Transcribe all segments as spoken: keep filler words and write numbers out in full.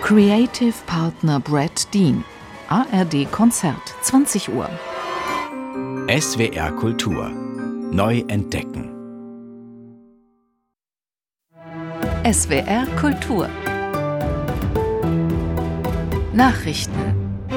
Creative Partner Brad Dean. A R D Konzert, zwanzig Uhr. S W R Kultur. Neu entdecken. S W R Kultur. Nachrichten.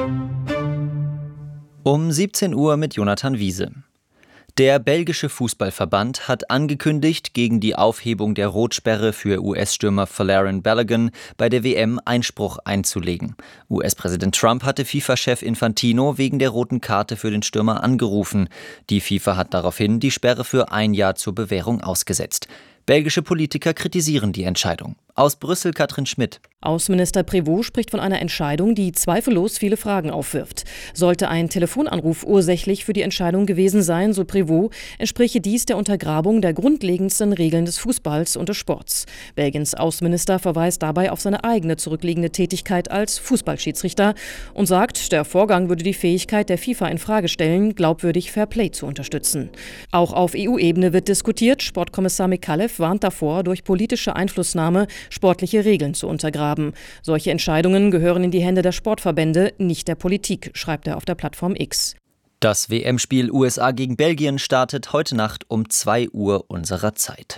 Um siebzehn Uhr mit Jonathan Wiese. Der belgische Fußballverband hat angekündigt, gegen die Aufhebung der Rotsperre für U S-Stürmer Folarin Balogun bei der W M Einspruch einzulegen. U S-Präsident Trump hatte FIFA-Chef Infantino wegen der roten Karte für den Stürmer angerufen. Die FIFA hat daraufhin die Sperre für ein Jahr zur Bewährung ausgesetzt. Belgische Politiker kritisieren die Entscheidung. Aus Brüssel Katrin Schmidt. Außenminister Prévost spricht von einer Entscheidung, die zweifellos viele Fragen aufwirft. Sollte ein Telefonanruf ursächlich für die Entscheidung gewesen sein, so Prévost, entspräche dies der Untergrabung der grundlegendsten Regeln des Fußballs und des Sports. Belgiens Außenminister verweist dabei auf seine eigene zurückliegende Tätigkeit als Fußballschiedsrichter und sagt, der Vorgang würde die Fähigkeit der FIFA in Frage stellen, glaubwürdig Fairplay zu unterstützen. Auch auf E U-Ebene wird diskutiert. Sportkommissar Mikalev warnt davor, durch politische Einflussnahme sportliche Regeln zu untergraben. Solche Entscheidungen gehören in die Hände der Sportverbände, nicht der Politik, schreibt er auf der Plattform X. Das W M-Spiel U S A gegen Belgien startet heute Nacht um zwei Uhr unserer Zeit.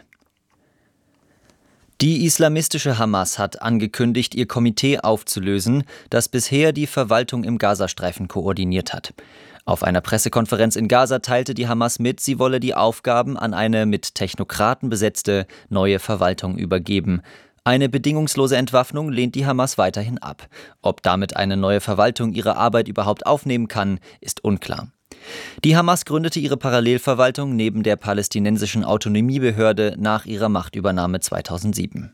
Die islamistische Hamas hat angekündigt, ihr Komitee aufzulösen, das bisher die Verwaltung im Gazastreifen koordiniert hat. Auf einer Pressekonferenz in Gaza teilte die Hamas mit, sie wolle die Aufgaben an eine mit Technokraten besetzte neue Verwaltung übergeben. Eine bedingungslose Entwaffnung lehnt die Hamas weiterhin ab. Ob damit eine neue Verwaltung ihre Arbeit überhaupt aufnehmen kann, ist unklar. Die Hamas gründete ihre Parallelverwaltung neben der palästinensischen Autonomiebehörde nach ihrer Machtübernahme zweitausendsieben.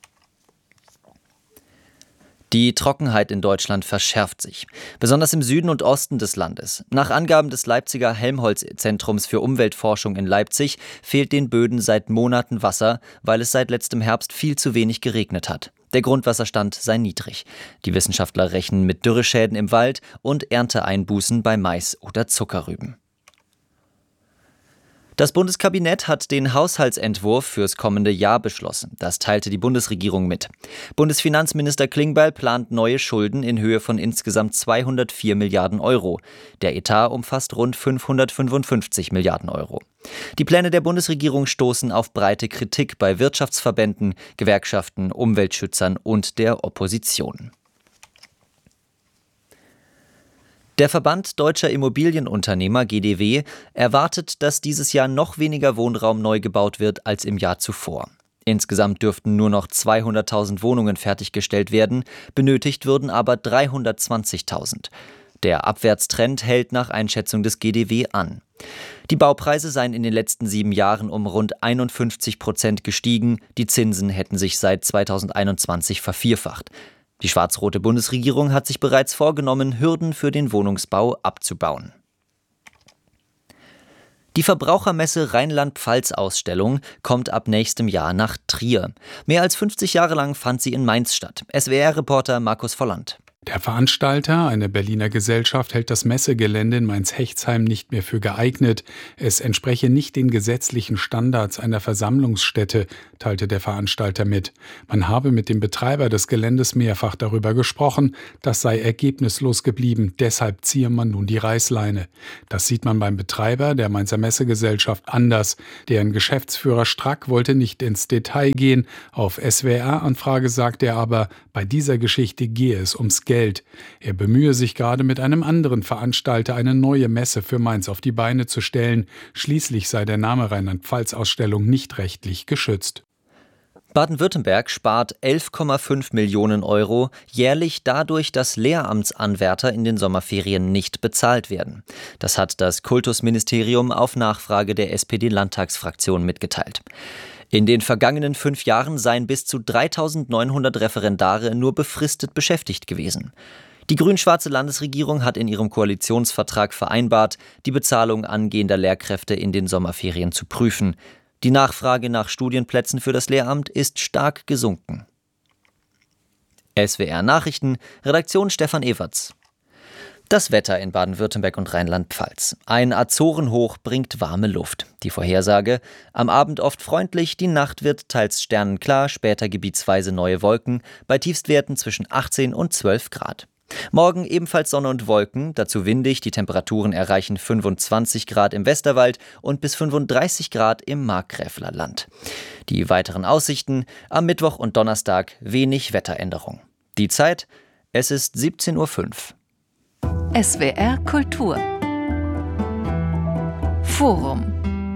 Die Trockenheit in Deutschland verschärft sich, besonders im Süden und Osten des Landes. Nach Angaben des Leipziger Helmholtz-Zentrums für Umweltforschung in Leipzig fehlt den Böden seit Monaten Wasser, weil es seit letztem Herbst viel zu wenig geregnet hat. Der Grundwasserstand sei niedrig. Die Wissenschaftler rechnen mit Dürreschäden im Wald und Ernteeinbußen bei Mais oder Zuckerrüben. Das Bundeskabinett hat den Haushaltsentwurf fürs kommende Jahr beschlossen. Das teilte die Bundesregierung mit. Bundesfinanzminister Klingbeil plant neue Schulden in Höhe von insgesamt zweihundertvier Milliarden Euro. Der Etat umfasst rund fünfhundertfünfundfünfzig Milliarden Euro. Die Pläne der Bundesregierung stoßen auf breite Kritik bei Wirtschaftsverbänden, Gewerkschaften, Umweltschützern und der Opposition. Der Verband Deutscher Immobilienunternehmer G D W erwartet, dass dieses Jahr noch weniger Wohnraum neu gebaut wird als im Jahr zuvor. Insgesamt dürften nur noch zweihunderttausend Wohnungen fertiggestellt werden, benötigt würden aber dreihundertzwanzigtausend. Der Abwärtstrend hält nach Einschätzung des G D W an. Die Baupreise seien in den letzten sieben Jahren um rund einundfünfzig Prozent gestiegen, die Zinsen hätten sich seit zweitausendeinundzwanzig vervierfacht. Die schwarz-rote Bundesregierung hat sich bereits vorgenommen, Hürden für den Wohnungsbau abzubauen. Die Verbrauchermesse Rheinland-Pfalz-Ausstellung kommt ab nächstem Jahr nach Trier. Mehr als fünfzig Jahre lang fand sie in Mainz statt. S W R-Reporter Markus Volland. Der Veranstalter, eine Berliner Gesellschaft, hält das Messegelände in Mainz-Hechtsheim nicht mehr für geeignet. Es entspreche nicht den gesetzlichen Standards einer Versammlungsstätte, teilte der Veranstalter mit. Man habe mit dem Betreiber des Geländes mehrfach darüber gesprochen, das sei ergebnislos geblieben, deshalb ziehe man nun die Reißleine. Das sieht man beim Betreiber, der Mainzer Messegesellschaft, anders. Deren Geschäftsführer Strack wollte nicht ins Detail gehen. Auf S W R-Anfrage sagte er aber, bei dieser Geschichte gehe es ums Geld. Er bemühe sich gerade mit einem anderen Veranstalter eine neue Messe für Mainz auf die Beine zu stellen. Schließlich sei der Name Rheinland-Pfalz-Ausstellung nicht rechtlich geschützt. Baden-Württemberg spart elf Komma fünf Millionen Euro jährlich dadurch, dass Lehramtsanwärter in den Sommerferien nicht bezahlt werden. Das hat das Kultusministerium auf Nachfrage der S P D-Landtagsfraktion mitgeteilt. In den vergangenen fünf Jahren seien bis zu dreitausendneunhundert Referendare nur befristet beschäftigt gewesen. Die grün-schwarze Landesregierung hat in ihrem Koalitionsvertrag vereinbart, die Bezahlung angehender Lehrkräfte in den Sommerferien zu prüfen. Die Nachfrage nach Studienplätzen für das Lehramt ist stark gesunken. S W R Nachrichten, Redaktion Stefan Everts. Das Wetter in Baden-Württemberg und Rheinland-Pfalz. Ein Azorenhoch bringt warme Luft. Die Vorhersage: am Abend oft freundlich, die Nacht wird teils sternenklar, später gebietsweise neue Wolken, bei Tiefstwerten zwischen achtzehn und zwölf Grad. Morgen ebenfalls Sonne und Wolken, dazu windig, die Temperaturen erreichen fünfundzwanzig Grad im Westerwald und bis fünfunddreißig Grad im Markgräfler Land. Die weiteren Aussichten: am Mittwoch und Donnerstag wenig Wetteränderung. Die Zeit: es ist siebzehn Uhr fünf. S W R Kultur Forum.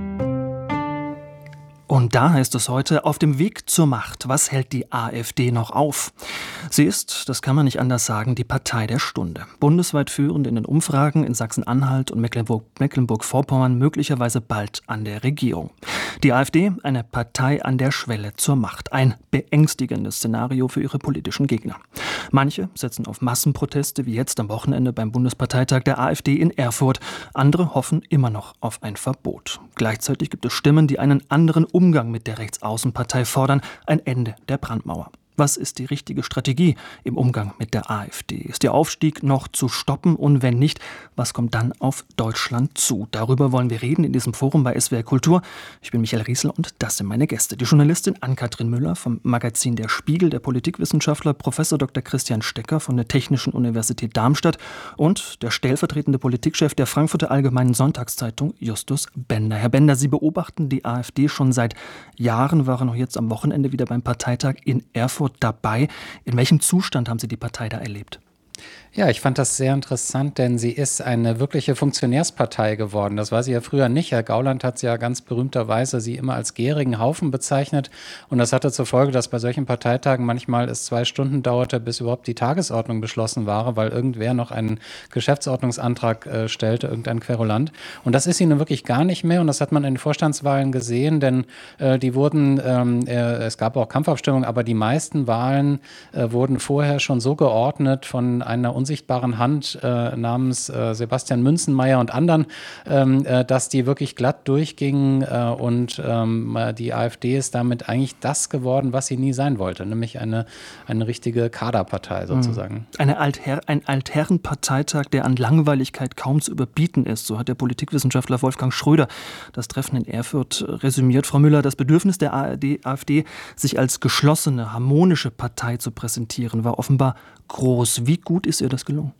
Und da heißt es heute: Auf dem Weg zur Macht, was hält die AfD noch auf? Sie ist, das kann man nicht anders sagen, die Partei der Stunde. Bundesweit führend in den Umfragen, in Sachsen-Anhalt und Mecklenburg, Mecklenburg-Vorpommern möglicherweise bald an der Regierung. Die AfD, eine Partei an der Schwelle zur Macht. Ein beängstigendes Szenario für ihre politischen Gegner. Manche setzen auf Massenproteste, wie jetzt am Wochenende beim Bundesparteitag der AfD in Erfurt. Andere hoffen immer noch auf ein Verbot. Gleichzeitig gibt es Stimmen, die einen anderen Umgang mit der Rechtsaußenpartei fordern, ein Ende der Brandmauer. Was ist die richtige Strategie im Umgang mit der AfD? Ist der Aufstieg noch zu stoppen? Und wenn nicht, was kommt dann auf Deutschland zu? Darüber wollen wir reden in diesem Forum bei S W R Kultur. Ich bin Michael Riesel und das sind meine Gäste. Die Journalistin Ann-Kathrin Müller vom Magazin Der Spiegel, der Politikwissenschaftler Professor Doktor Christian Stecker von der Technischen Universität Darmstadt und der stellvertretende Politikchef der Frankfurter Allgemeinen Sonntagszeitung Justus Bender. Herr Bender, Sie beobachten die AfD schon seit Jahren, waren auch jetzt am Wochenende wieder beim Parteitag in Erfurt dabei. In welchem Zustand haben Sie die Partei da erlebt? Ja, ich fand das sehr interessant, denn sie ist eine wirkliche Funktionärspartei geworden. Das war sie ja früher nicht. Herr Gauland hat sie ja ganz berühmterweise sie immer als gärigen Haufen bezeichnet. Und das hatte zur Folge, dass bei solchen Parteitagen manchmal es zwei Stunden dauerte, bis überhaupt die Tagesordnung beschlossen war, weil irgendwer noch einen Geschäftsordnungsantrag äh, stellte, irgendein Querulant. Und das ist sie nun wirklich gar nicht mehr. Und das hat man in den Vorstandswahlen gesehen, denn äh, die wurden, ähm, äh, es gab auch Kampfabstimmungen, aber die meisten Wahlen äh, wurden vorher schon so geordnet von einer unsichtbaren Hand äh, namens äh, Sebastian Münzenmeier und anderen, ähm, äh, dass die wirklich glatt durchgingen äh, und ähm, die AfD ist damit eigentlich das geworden, was sie nie sein wollte, nämlich eine, eine richtige Kaderpartei sozusagen. Eine Alther- ein Altherrenparteitag, der an Langweiligkeit kaum zu überbieten ist, so hat der Politikwissenschaftler Wolfgang Schröder das Treffen in Erfurt resümiert. Frau Müller, das Bedürfnis der AfD, sich als geschlossene, harmonische Partei zu präsentieren, war offenbar groß. Wie gut ist ihr das gelungen?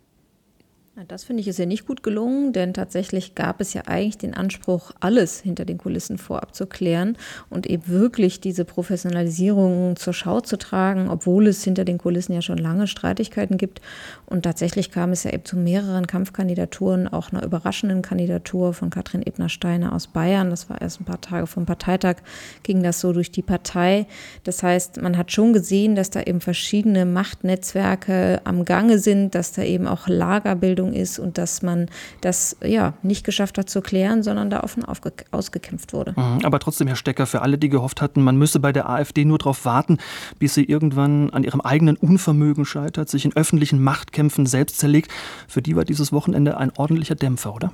Das finde ich ist ja nicht gut gelungen, denn tatsächlich gab es ja eigentlich den Anspruch, alles hinter den Kulissen vorab zu klären und eben wirklich diese Professionalisierung zur Schau zu tragen, obwohl es hinter den Kulissen ja schon lange Streitigkeiten gibt. Und tatsächlich kam es ja eben zu mehreren Kampfkandidaturen, auch einer überraschenden Kandidatur von Katrin Ebner-Steiner aus Bayern. Das war erst ein paar Tage vom Parteitag, ging das so durch die Partei. Das heißt, man hat schon gesehen, dass da eben verschiedene Machtnetzwerke am Gange sind, dass da eben auch Lagerbildung ist und dass man das ja nicht geschafft hat zu klären, sondern da offen aufge- ausgekämpft wurde. Aber trotzdem, Herr Stecker, für alle, die gehofft hatten, man müsse bei der AfD nur darauf warten, bis sie irgendwann an ihrem eigenen Unvermögen scheitert, sich in öffentlichen Machtkämpfen selbst zerlegt, für die war dieses Wochenende ein ordentlicher Dämpfer, oder?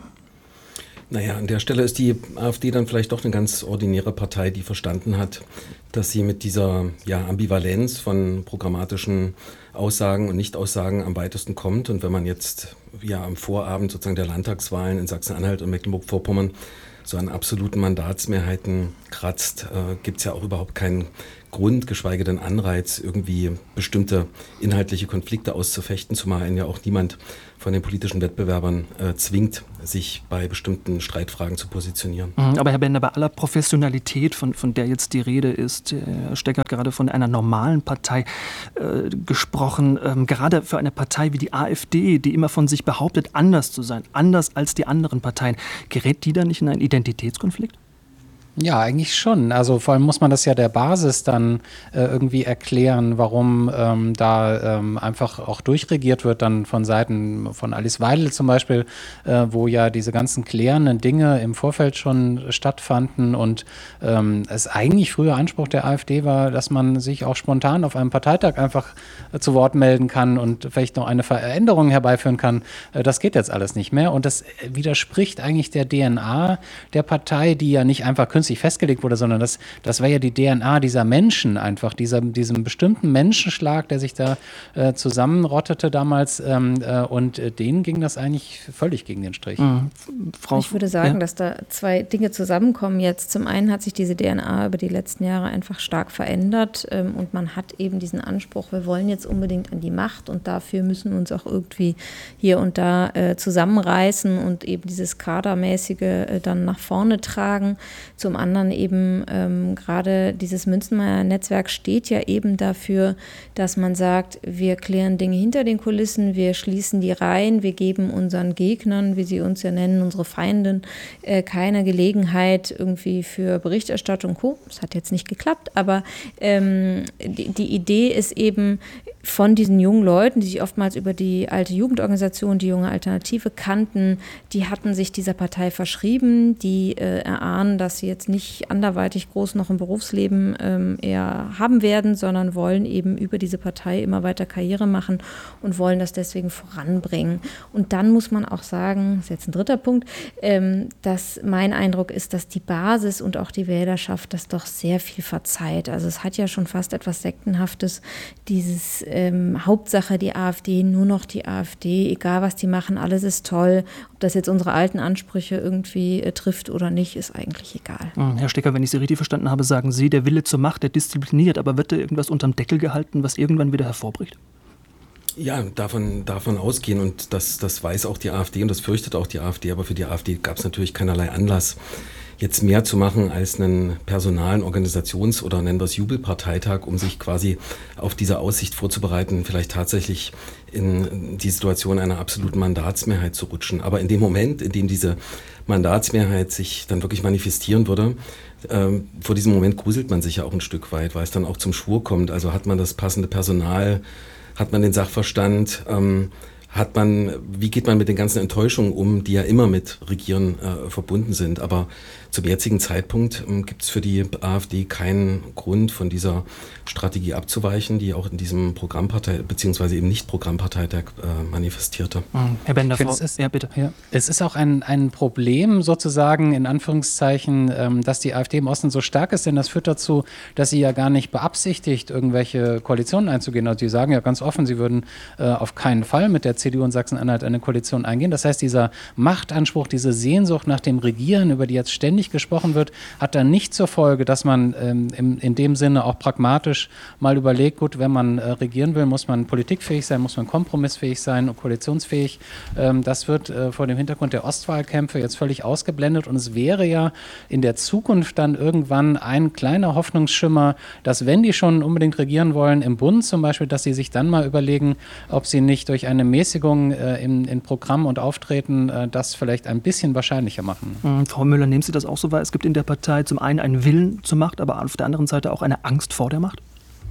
Naja, an der Stelle ist die AfD dann vielleicht doch eine ganz ordinäre Partei, die verstanden hat, dass sie mit dieser ja, Ambivalenz von programmatischen Aussagen und Nichtaussagen am weitesten kommt. Und wenn man jetzt ja am Vorabend sozusagen der Landtagswahlen in Sachsen-Anhalt und Mecklenburg-Vorpommern so an absoluten Mandatsmehrheiten kratzt, äh, gibt es ja auch überhaupt keinen Grund, geschweige denn Anreiz, irgendwie bestimmte inhaltliche Konflikte auszufechten, zumal einen ja auch niemand von den politischen Wettbewerbern äh, zwingt, sich bei bestimmten Streitfragen zu positionieren. Aber Herr Bender, bei aller Professionalität, von, von der jetzt die Rede ist, Herr Stecker hat gerade von einer normalen Partei äh, gesprochen, ähm, gerade für eine Partei wie die AfD, die immer von sich behauptet, anders zu sein, anders als die anderen Parteien, gerät die dann nicht in einen Identitätskonflikt? Ja, eigentlich schon. Also vor allem muss man das ja der Basis dann äh, irgendwie erklären, warum ähm, da ähm, einfach auch durchregiert wird dann von Seiten von Alice Weidel zum Beispiel, äh, wo ja diese ganzen klärenden Dinge im Vorfeld schon stattfanden und ähm, es eigentlich früher Anspruch der AfD war, dass man sich auch spontan auf einem Parteitag einfach äh, zu Wort melden kann und vielleicht noch eine Veränderung herbeiführen kann. Äh, das geht jetzt alles nicht mehr und das widerspricht eigentlich der D N A der Partei, die ja nicht einfach künstlich nicht festgelegt wurde, sondern das, das war ja die D N A dieser Menschen einfach, dieser, diesem bestimmten Menschenschlag, der sich da äh, zusammenrottete damals ähm, äh, und äh, denen ging das eigentlich völlig gegen den Strich. Mhm. Frau, ich würde sagen, ja. dass da zwei Dinge zusammenkommen jetzt. Zum einen hat sich diese D N A über die letzten Jahre einfach stark verändert ähm, und man hat eben diesen Anspruch, wir wollen jetzt unbedingt an die Macht und dafür müssen wir uns auch irgendwie hier und da äh, zusammenreißen und eben dieses Kadermäßige äh, dann nach vorne tragen. Zum anderen eben ähm, gerade dieses Münzenmaier-Netzwerk steht ja eben dafür, dass man sagt, wir klären Dinge hinter den Kulissen, wir schließen die Reihen, wir geben unseren Gegnern, wie sie uns ja nennen, unsere Feinden, äh, keine Gelegenheit irgendwie für Berichterstattung. Co. Das hat jetzt nicht geklappt, aber ähm, die, die Idee ist eben von diesen jungen Leuten, die sich oftmals über die alte Jugendorganisation, die junge Alternative kannten, die hatten sich dieser Partei verschrieben, die äh, erahnen, dass sie jetzt nicht anderweitig groß noch im Berufsleben ähm, eher haben werden, sondern wollen eben über diese Partei immer weiter Karriere machen und wollen das deswegen voranbringen. Und dann muss man auch sagen, das ist jetzt ein dritter Punkt, ähm, dass mein Eindruck ist, dass die Basis und auch die Wählerschaft das doch sehr viel verzeiht. Also es hat ja schon fast etwas Sektenhaftes, dieses ähm, Hauptsache die AfD, nur noch die AfD, egal was die machen, alles ist toll. Ob das jetzt unsere alten Ansprüche irgendwie äh, trifft oder nicht, ist eigentlich egal. Herr Stecker, wenn ich Sie richtig verstanden habe, sagen Sie, der Wille zur Macht, der diszipliniert, aber wird da irgendwas unterm Deckel gehalten, was irgendwann wieder hervorbricht? Ja, davon, davon ausgehen und das, das weiß auch die AfD und das fürchtet auch die AfD, aber für die AfD gab es natürlich keinerlei Anlass, jetzt mehr zu machen als einen personalen Organisations- oder nennen wir es Jubelparteitag, um sich quasi auf diese Aussicht vorzubereiten, vielleicht tatsächlich in die Situation einer absoluten Mandatsmehrheit zu rutschen. Aber in dem Moment, in dem diese Mandatsmehrheit sich dann wirklich manifestieren würde, ähm, vor diesem Moment gruselt man sich ja auch ein Stück weit, weil es dann auch zum Schwur kommt. Also hat man das passende Personal, hat man den Sachverstand, ähm, hat man, wie geht man mit den ganzen Enttäuschungen um, die ja immer mit Regieren äh, verbunden sind. Aber zum jetzigen Zeitpunkt ähm, gibt es für die AfD keinen Grund, von dieser Strategie abzuweichen, die auch in diesem Programmpartei, beziehungsweise eben nicht Programmparteitag äh, manifestierte. Mhm. Herr Bender, Frau, es ist, ja, bitte. Ja, es ist auch ein, ein Problem sozusagen, in Anführungszeichen, ähm, dass die AfD im Osten so stark ist, denn das führt dazu, dass sie ja gar nicht beabsichtigt, irgendwelche Koalitionen einzugehen. Also die sagen ja ganz offen, sie würden äh, auf keinen Fall mit der C D U und Sachsen-Anhalt eine Koalition eingehen. Das heißt, dieser Machtanspruch, diese Sehnsucht nach dem Regieren, über die jetzt ständig gesprochen wird, hat dann nicht zur Folge, dass man ähm, im, in dem Sinne auch pragmatisch mal überlegt, gut, wenn man äh, regieren will, muss man politikfähig sein, muss man kompromissfähig sein und koalitionsfähig. Ähm, das wird äh, vor dem Hintergrund der Ostwahlkämpfe jetzt völlig ausgeblendet und es wäre ja in der Zukunft dann irgendwann ein kleiner Hoffnungsschimmer, dass wenn die schon unbedingt regieren wollen, im Bund zum Beispiel, dass sie sich dann mal überlegen, ob sie nicht durch eine Mäßigung äh, in, in Programm und Auftreten äh, das vielleicht ein bisschen wahrscheinlicher machen. Mhm. Frau Müller, nehmen Sie das auch so wahr? Es gibt in der Partei zum einen einen Willen zur Macht, aber auf der anderen Seite auch eine Angst vor der Macht?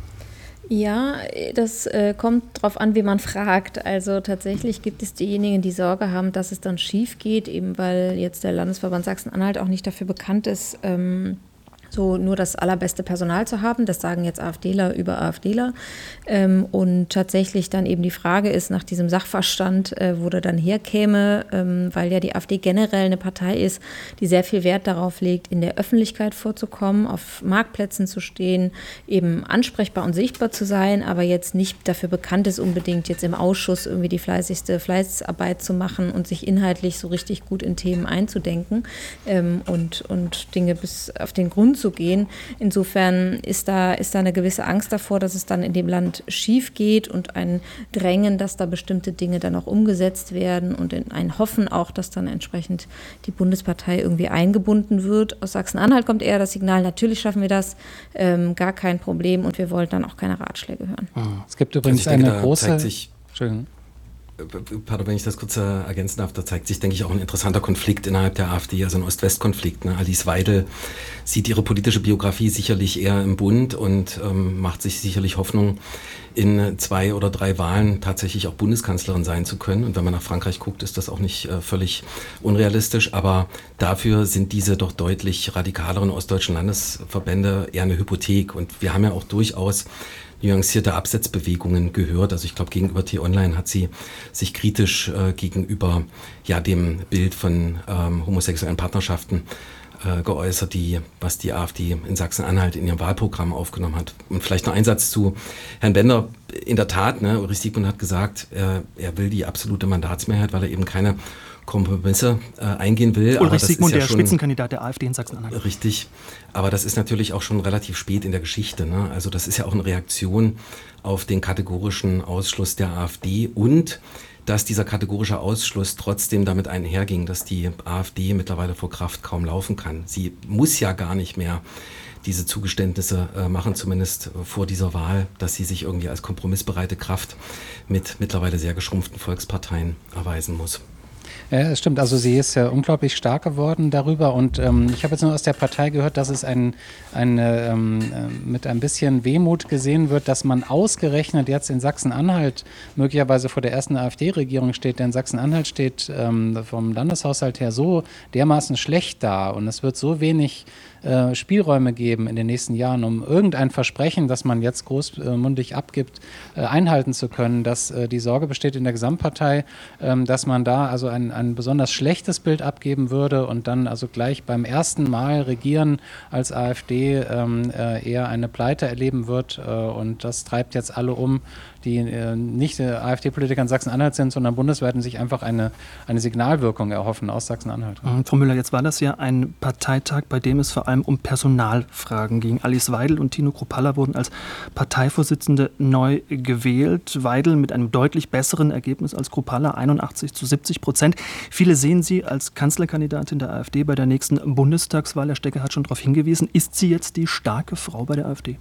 Ja, das äh, kommt darauf an, wie man fragt. Also tatsächlich gibt es diejenigen, die Sorge haben, dass es dann schief geht, eben weil jetzt der Landesverband Sachsen-Anhalt auch nicht dafür bekannt ist, ähm, so nur das allerbeste Personal zu haben. Das sagen jetzt AfDler über AfDler. Ähm, und tatsächlich dann eben die Frage ist nach diesem Sachverstand, äh, wo der dann herkäme, ähm, weil ja die AfD generell eine Partei ist, die sehr viel Wert darauf legt, in der Öffentlichkeit vorzukommen, auf Marktplätzen zu stehen, eben ansprechbar und sichtbar zu sein, aber jetzt nicht dafür bekannt ist, unbedingt jetzt im Ausschuss irgendwie die fleißigste Fleißarbeit zu machen und sich inhaltlich so richtig gut in Themen einzudenken ähm, und, und Dinge bis auf den Grund zu gehen. Insofern ist da, ist da eine gewisse Angst davor, dass es dann in dem Land schief geht und ein Drängen, dass da bestimmte Dinge dann auch umgesetzt werden und ein Hoffen auch, dass dann entsprechend die Bundespartei irgendwie eingebunden wird. Aus Sachsen-Anhalt kommt eher das Signal, natürlich schaffen wir das, ähm, gar kein Problem und wir wollen dann auch keine Ratschläge hören. Es gibt übrigens also denke, eine große... Zeigt sich, Entschuldigung. Pardon, wenn ich das kurz ergänzen darf, da zeigt sich, denke ich, auch ein interessanter Konflikt innerhalb der AfD, also ein Ost-West-Konflikt. Ne? Alice Weidel sieht ihre politische Biografie sicherlich eher im Bund und ähm, macht sich sicherlich Hoffnung, in zwei oder drei Wahlen tatsächlich auch Bundeskanzlerin sein zu können. Und wenn man nach Frankreich guckt, ist das auch nicht äh, völlig unrealistisch. Aber dafür sind diese doch deutlich radikaleren ostdeutschen Landesverbände eher eine Hypothek. Und wir haben ja auch durchaus nuancierte Absetzbewegungen gehört. Also ich glaube, gegenüber T-Online hat sie sich kritisch äh, gegenüber ja, dem Bild von ähm, homosexuellen Partnerschaften äh, geäußert, die, was die AfD in Sachsen-Anhalt in ihrem Wahlprogramm aufgenommen hat. Und vielleicht noch ein Satz zu Herrn Bender. In der Tat, ne, Ulrich Siegmund hat gesagt, äh, er will die absolute Mandatsmehrheit, weil er eben keine Kompromisse äh, eingehen will. Ulrich Siegmund, ja der schon Spitzenkandidat der AfD in Sachsen-Anhalt. Richtig, aber das ist natürlich auch schon relativ spät in der Geschichte. Ne? Also das ist ja auch eine Reaktion auf den kategorischen Ausschluss der AfD und dass dieser kategorische Ausschluss trotzdem damit einherging, dass die AfD mittlerweile vor Kraft kaum laufen kann. Sie muss ja gar nicht mehr diese Zugeständnisse äh, machen, zumindest äh, vor dieser Wahl, dass sie sich irgendwie als kompromissbereite Kraft mit mittlerweile sehr geschrumpften Volksparteien erweisen muss. Ja, es stimmt. Also sie ist ja unglaublich stark geworden darüber und ähm, ich habe jetzt nur aus der Partei gehört, dass es ein, ein, ähm, mit ein bisschen Wehmut gesehen wird, dass man ausgerechnet jetzt in Sachsen-Anhalt möglicherweise vor der ersten AfD-Regierung steht, denn Sachsen-Anhalt steht ähm, vom Landeshaushalt her so dermaßen schlecht da und es wird so wenig äh, Spielräume geben in den nächsten Jahren, um irgendein Versprechen, das man jetzt großmundig abgibt, äh, einhalten zu können, dass äh, die Sorge besteht in der Gesamtpartei, äh, dass man da also ein, ein besonders schlechtes Bild abgeben würde und dann also gleich beim ersten Mal regieren als AfD ähm, äh, eher eine Pleite erleben wird äh, und das treibt jetzt alle um, die äh, nicht äh, AfD-Politiker in Sachsen-Anhalt sind, sondern bundesweit und sich einfach eine, eine Signalwirkung erhoffen aus Sachsen-Anhalt. Mhm, Frau Müller, jetzt war das ja ein Parteitag, bei dem es vor allem um Personalfragen ging. Alice Weidel und Tino Kruppalla wurden als Parteivorsitzende neu gewählt. Weidel mit einem deutlich besseren Ergebnis als Kruppalla, einundachtzig zu siebzig Prozent. Viele sehen sie als Kanzlerkandidatin der AfD bei der nächsten Bundestagswahl. Herr Stecker hat schon darauf hingewiesen. Ist sie jetzt die starke Frau bei der AfD?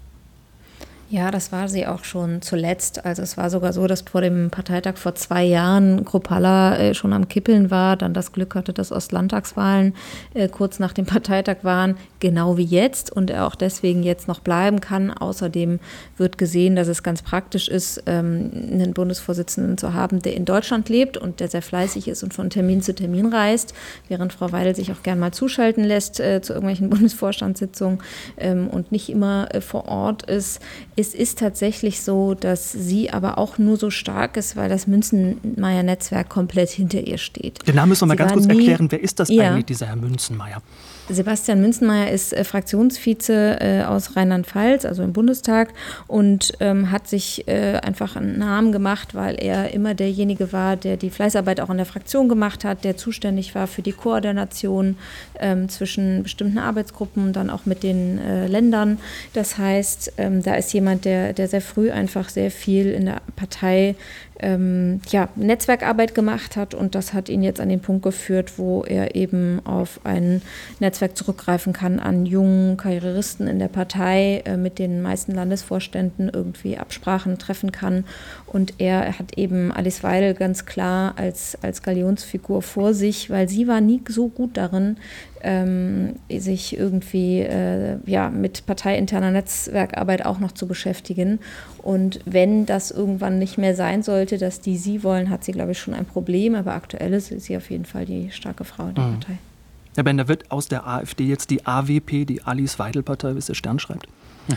Ja, das war sie auch schon zuletzt. Also es war sogar so, dass vor dem Parteitag vor zwei Jahren Kruppalla äh, schon am Kippeln war, dann das Glück hatte, dass Ostlandtagswahlen äh, kurz nach dem Parteitag waren, genau wie jetzt und er auch deswegen jetzt noch bleiben kann. Außerdem wird gesehen, dass es ganz praktisch ist, ähm, einen Bundesvorsitzenden zu haben, der in Deutschland lebt und der sehr fleißig ist und von Termin zu Termin reist, während Frau Weidel sich auch gern mal zuschalten lässt äh, zu irgendwelchen Bundesvorstandssitzungen ähm, und nicht immer äh, vor Ort ist. Es ist tatsächlich so, dass sie aber auch nur so stark ist, weil das Münzenmaier-Netzwerk komplett hinter ihr steht. Den Namen müssen wir mal ganz kurz nie, erklären. Wer ist das ja. eigentlich, dieser Herr Münzenmaier? Sebastian Münzenmaier ist äh, Fraktionsvize äh, aus Rheinland-Pfalz, also im Bundestag, und ähm, hat sich äh, einfach einen Namen gemacht, weil er immer derjenige war, der die Fleißarbeit auch in der Fraktion gemacht hat, der zuständig war für die Koordination ähm, zwischen bestimmten Arbeitsgruppen und dann auch mit den äh, Ländern. Das heißt, ähm, da ist jemand, der, der sehr früh einfach sehr viel in der Partei Ähm, ja, Netzwerkarbeit gemacht hat und das hat ihn jetzt an den Punkt geführt, wo er eben auf ein Netzwerk zurückgreifen kann an jungen Karrieristen in der Partei, äh, mit den meisten Landesvorständen irgendwie Absprachen treffen kann und er hat eben Alice Weidel ganz klar als, als Galionsfigur vor sich, weil sie war nie so gut darin, ähm, sich irgendwie äh, ja, mit parteiinterner Netzwerkarbeit auch noch zu beschäftigen und wenn das irgendwann nicht mehr sein sollte, dass die sie wollen, hat sie, glaube ich, schon ein Problem. Aber aktuell ist sie auf jeden Fall die starke Frau in der mhm. Partei. Herr Bender, wird aus der AfD jetzt die A W P, die Alice-Weidel-Partei, wie es der Stern schreibt?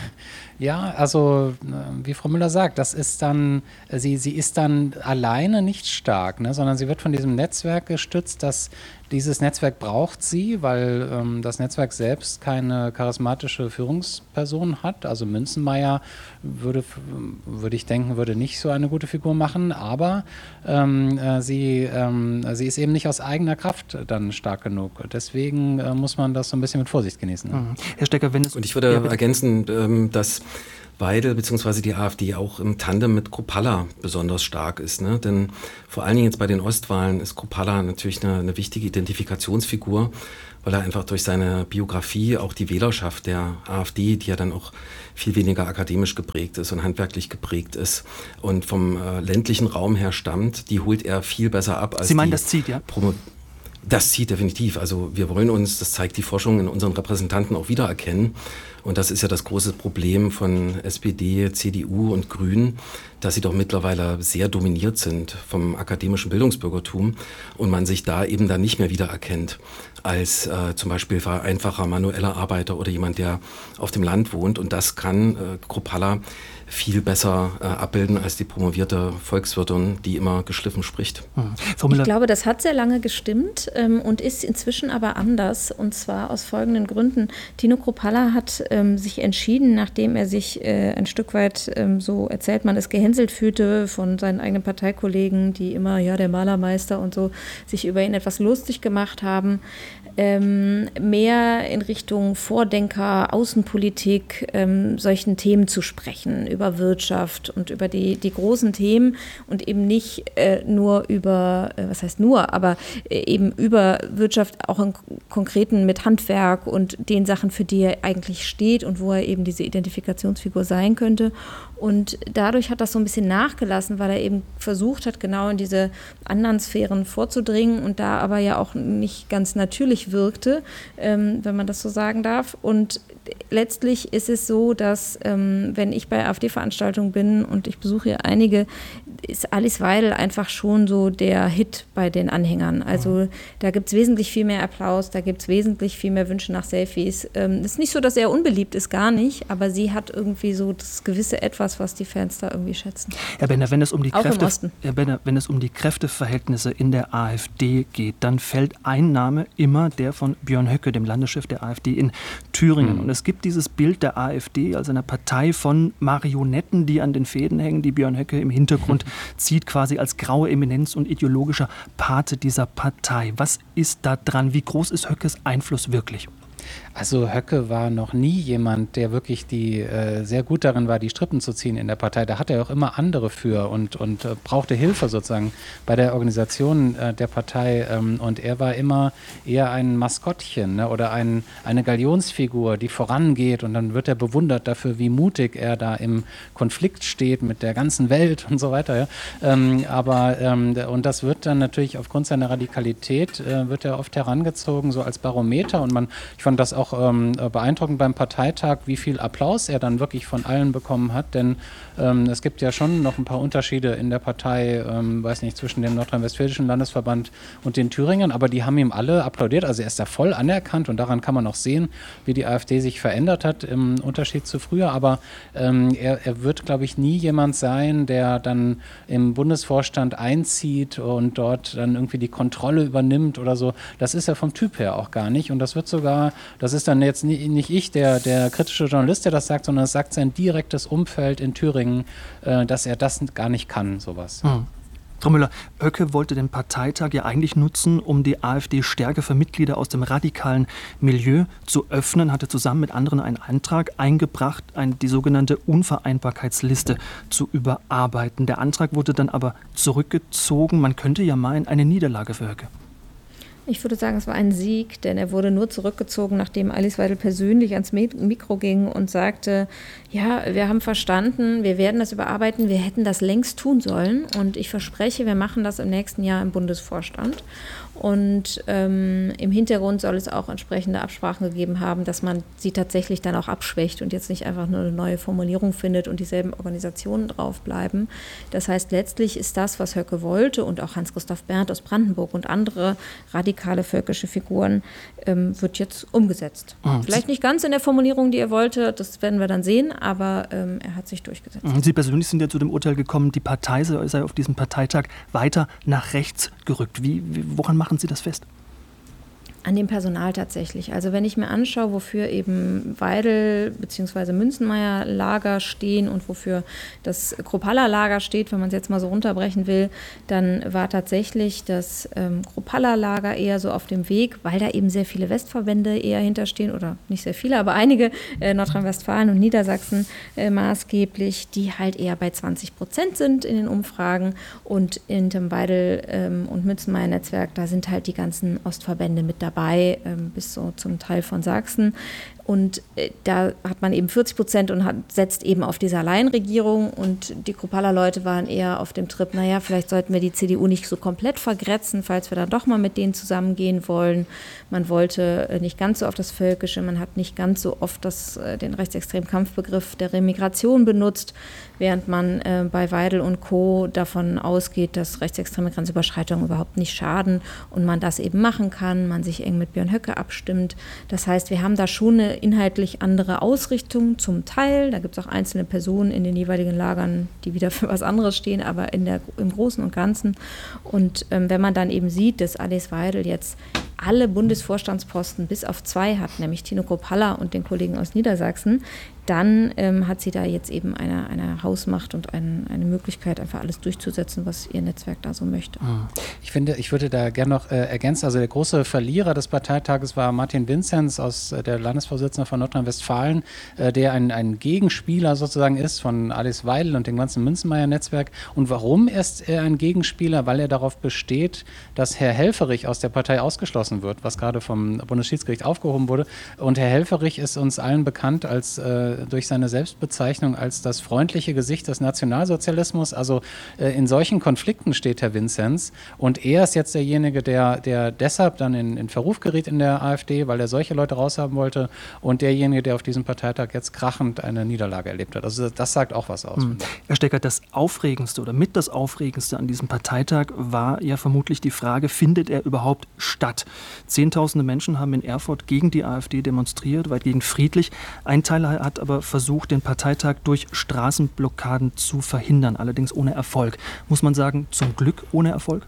Ja, also wie Frau Müller sagt, das ist dann, sie, sie ist dann alleine nicht stark, ne, sondern sie wird von diesem Netzwerk gestützt, das dieses Netzwerk braucht sie, weil ähm, das Netzwerk selbst keine charismatische Führungsperson hat. Also Münzenmaier würde, würde ich denken, würde nicht so eine gute Figur machen, aber ähm, äh, sie, ähm, sie ist eben nicht aus eigener Kraft dann stark genug. Deswegen äh, muss man das so ein bisschen mit Vorsicht genießen. Ne? Mhm. Herr Stecker, wenn es... Und ich würde ja, ergänzen, ähm, dass Weidel bzw. die AfD auch im Tandem mit Kruppalla besonders stark ist. Ne? Denn vor allen Dingen jetzt bei den Ostwahlen ist Kruppalla natürlich eine, eine wichtige Identifikationsfigur, weil er einfach durch seine Biografie auch die Wählerschaft der AfD, die ja dann auch viel weniger akademisch geprägt ist und handwerklich geprägt ist und vom äh, ländlichen Raum her stammt, die holt er viel besser ab als Sie meinen, die das zieht, ja? Promo- Das zieht definitiv. Also wir wollen uns, das zeigt die Forschung, in unseren Repräsentanten auch wiedererkennen. Und das ist ja das große Problem von S P D, C D U und Grünen, dass sie doch mittlerweile sehr dominiert sind vom akademischen Bildungsbürgertum und man sich da eben dann nicht mehr wiedererkennt als äh, zum Beispiel einfacher manueller Arbeiter oder jemand, der auf dem Land wohnt. Und das kann äh, Kruppalla viel besser äh, abbilden als die promovierte Volkswirtin, die immer geschliffen spricht. Mhm. Ich glaube, das hat sehr lange gestimmt ähm, und ist inzwischen aber anders, und zwar aus folgenden Gründen. Tino Kruppalla hat ähm, sich entschieden, nachdem er sich äh, ein Stück weit, ähm, so erzählt man es, gehänselt fühlte von seinen eigenen Parteikollegen, die immer, ja, der Malermeister und so, sich über ihn etwas lustig gemacht haben, ähm, mehr in Richtung Vordenker, Außenpolitik, ähm, solchen Themen zu sprechen, über Wirtschaft und über die, die großen Themen und eben nicht äh, nur über, äh, was heißt nur, aber äh, eben über Wirtschaft auch im Konkreten mit Handwerk und den Sachen, für die er eigentlich steht und wo er eben diese Identifikationsfigur sein könnte. Und dadurch hat das so ein bisschen nachgelassen, weil er eben versucht hat, genau in diese anderen Sphären vorzudringen und da aber ja auch nicht ganz natürlich wirkte, ähm, wenn man das so sagen darf. Und letztlich ist es so, dass ähm, wenn ich bei AfD-Veranstaltungen bin und ich besuche hier einige, ist Alice Weidel einfach schon so der Hit bei den Anhängern. Also da gibt es wesentlich viel mehr Applaus, da gibt es wesentlich viel mehr Wünsche nach Selfies. Es ähm, ist nicht so, dass er unbeliebt ist, gar nicht, aber sie hat irgendwie so das gewisse Etwas, was die Fans da irgendwie schätzen. Herr Benner, wenn es um die Auch Kräfte, im Osten. Herr Benner, wenn es um die Kräfteverhältnisse in der AfD geht, dann fällt ein Name immer der von Björn Höcke, dem Landeschef der AfD in Thüringen. Mhm. Und es gibt dieses Bild der AfD als einer Partei von Marionetten, die an den Fäden hängen, die Björn Höcke im Hintergrund zieht, quasi als graue Eminenz und ideologischer Pate dieser Partei. Was ist da dran? Wie groß ist Höckes Einfluss wirklich? Also Höcke war noch nie jemand, der wirklich die, äh, sehr gut darin war, die Strippen zu ziehen in der Partei. Da hatte er auch immer andere für und, und äh, brauchte Hilfe sozusagen bei der Organisation äh, der Partei. Ähm, und er war immer eher ein Maskottchen, ne, oder ein, eine Galionsfigur, die vorangeht, und dann wird er bewundert dafür, wie mutig er da im Konflikt steht mit der ganzen Welt und so weiter. Ja. Ähm, aber ähm, und das wird dann natürlich aufgrund seiner Radikalität, äh, wird er oft herangezogen, so als Barometer. Und man, ich fand das auch ähm, beeindruckend beim Parteitag, wie viel Applaus er dann wirklich von allen bekommen hat, denn ähm, es gibt ja schon noch ein paar Unterschiede in der Partei, ähm, weiß nicht, zwischen dem Nordrhein-Westfälischen Landesverband und den Thüringern, aber die haben ihm alle applaudiert, also er ist da voll anerkannt und daran kann man auch sehen, wie die AfD sich verändert hat im Unterschied zu früher, aber ähm, er, er wird, glaube ich, nie jemand sein, der dann im Bundesvorstand einzieht und dort dann irgendwie die Kontrolle übernimmt oder so. Das ist er vom Typ her auch gar nicht, und das wird sogar, das ist dann jetzt nie, nicht ich, der, der kritische Journalist, der das sagt, sondern es sagt sein direktes Umfeld in Thüringen, äh, dass er das gar nicht kann, sowas. Hm. Frau Müller, Höcke wollte den Parteitag ja eigentlich nutzen, um die AfD-Stärke für Mitglieder aus dem radikalen Milieu zu öffnen, hatte zusammen mit anderen einen Antrag eingebracht, ein, die sogenannte Unvereinbarkeitsliste zu überarbeiten. Der Antrag wurde dann aber zurückgezogen. Man könnte ja meinen, eine Niederlage für Höcke. Ich würde sagen, es war ein Sieg, denn er wurde nur zurückgezogen, nachdem Alice Weidel persönlich ans Mikro ging und sagte, ja, wir haben verstanden, wir werden das überarbeiten, wir hätten das längst tun sollen und ich verspreche, wir machen das im nächsten Jahr im Bundesvorstand. Und ähm, im Hintergrund soll es auch entsprechende Absprachen gegeben haben, dass man sie tatsächlich dann auch abschwächt und jetzt nicht einfach nur eine neue Formulierung findet und dieselben Organisationen draufbleiben. Das heißt, letztlich ist das, was Höcke wollte und auch Hans-Christoph Berndt aus Brandenburg und andere radikale völkische Figuren, ähm, wird jetzt umgesetzt. Mhm. Vielleicht nicht ganz in der Formulierung, die er wollte, das werden wir dann sehen, aber ähm, er hat sich durchgesetzt. Sie persönlich sind ja zu dem Urteil gekommen, die Partei sei auf diesem Parteitag weiter nach rechts gerückt. Wie, wie, woran machen Sie das fest? An dem Personal tatsächlich. Also wenn ich mir anschaue, wofür eben Weidel bzw. Münzenmaier-Lager stehen und wofür das Kruppalla-Lager steht, wenn man es jetzt mal so runterbrechen will, dann war tatsächlich das ähm, Kruppalla-Lager eher so auf dem Weg, weil da eben sehr viele Westverbände eher hinterstehen, oder nicht sehr viele, aber einige, äh, Nordrhein-Westfalen und Niedersachsen äh, maßgeblich, die halt eher bei zwanzig Prozent sind in den Umfragen, und in dem Weidel- ähm, und Münzenmaier-Netzwerk, da sind halt die ganzen Ostverbände mit dabei. Dabei, ähm, bis so zum Teil von Sachsen. Und äh, da hat man eben vierzig Prozent und hat, setzt eben auf diese Alleinregierung. Und die Kruppalla-Leute waren eher auf dem Trip, naja, vielleicht sollten wir die C D U nicht so komplett vergrätzen, falls wir dann doch mal mit denen zusammengehen wollen. Man wollte äh, nicht ganz so auf das Völkische, man hat nicht ganz so oft das, äh, den rechtsextremen Kampfbegriff der Remigration benutzt, während man äh, bei Weidel und Co. davon ausgeht, dass rechtsextreme Grenzüberschreitungen überhaupt nicht schaden und man das eben machen kann, man sich eng mit Björn Höcke abstimmt. Das heißt, wir haben da schon eine inhaltlich andere Ausrichtung zum Teil. Da gibt es auch einzelne Personen in den jeweiligen Lagern, die wieder für was anderes stehen, aber in der, im Großen und Ganzen. Und ähm, wenn man dann eben sieht, dass Alice Weidel jetzt alle Bundesvorstandsposten bis auf zwei hat, nämlich Tino Kropalla und den Kollegen aus Niedersachsen, dann ähm, hat sie da jetzt eben eine, eine Hausmacht und ein, eine Möglichkeit, einfach alles durchzusetzen, was ihr Netzwerk da so möchte. Ich finde, ich würde da gerne noch äh, ergänzen, also der große Verlierer des Parteitages war Martin Vinzenz, aus äh, der Landesvorsitzende von Nordrhein-Westfalen, äh, der ein, ein Gegenspieler sozusagen ist von Alice Weidel und dem ganzen Münzenmaier-Netzwerk. Und warum ist er ein Gegenspieler? Weil er darauf besteht, dass Herr Helfferich aus der Partei ausgeschlossen wird, was gerade vom Bundesschiedsgericht aufgehoben wurde. Und Herr Helfferich ist uns allen bekannt als äh, durch seine Selbstbezeichnung als das freundliche Gesicht des Nationalsozialismus. Also äh, in solchen Konflikten steht Herr Vinzenz. Und er ist jetzt derjenige, der, der deshalb dann in, in Verruf geriet in der AfD, weil er solche Leute raushaben wollte. Und derjenige, der auf diesem Parteitag jetzt krachend eine Niederlage erlebt hat. Also das sagt auch was aus. Hm. Herr Stecker, das Aufregendste oder mit das Aufregendste an diesem Parteitag war ja vermutlich die Frage, findet er überhaupt statt? Zehntausende Menschen haben in Erfurt gegen die AfD demonstriert, weitgehend friedlich. Ein Teil hat aber versucht, den Parteitag durch Straßenblockaden zu verhindern, allerdings ohne Erfolg. Muss man sagen, zum Glück ohne Erfolg?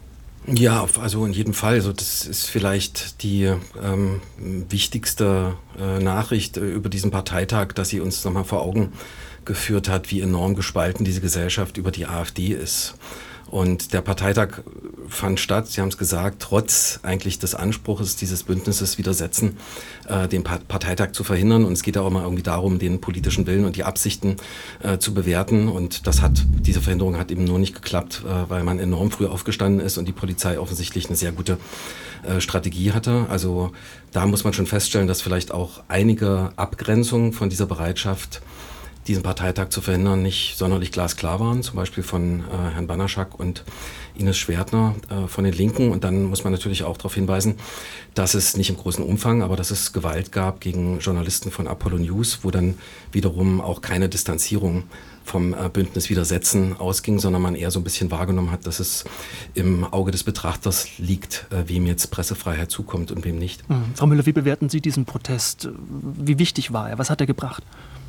Ja, also in jedem Fall. Also das ist vielleicht die ähm, wichtigste äh, Nachricht äh, über diesen Parteitag, dass sie uns nochmal vor Augen geführt hat, wie enorm gespalten diese Gesellschaft über die AfD ist. Und der Parteitag fand statt, Sie haben es gesagt, trotz eigentlich des Anspruches dieses Bündnisses Widersetzen, äh, den pa- Parteitag zu verhindern. Und es geht auch immer irgendwie darum, den politischen Willen und die Absichten äh, zu bewerten. Und das hat, diese Verhinderung hat eben nur nicht geklappt, äh, weil man enorm früh aufgestanden ist und die Polizei offensichtlich eine sehr gute äh, Strategie hatte. Also da muss man schon feststellen, dass vielleicht auch einige Abgrenzungen von dieser Bereitschaft, diesen Parteitag zu verhindern, nicht sonderlich glasklar waren, zum Beispiel von äh, Herrn Banaschak und Ines Schwertner äh, von den Linken. Und dann muss man natürlich auch darauf hinweisen, dass es nicht im großen Umfang, aber dass es Gewalt gab gegen Journalisten von Apollo News, wo dann wiederum auch keine Distanzierung vom äh, Bündnis Widersetzen ausging, sondern man eher so ein bisschen wahrgenommen hat, dass es im Auge des Betrachters liegt, äh, wem jetzt Pressefreiheit zukommt und wem nicht. Mhm. Frau Müller, wie bewerten Sie diesen Protest? Wie wichtig war er? Was hat er gebracht?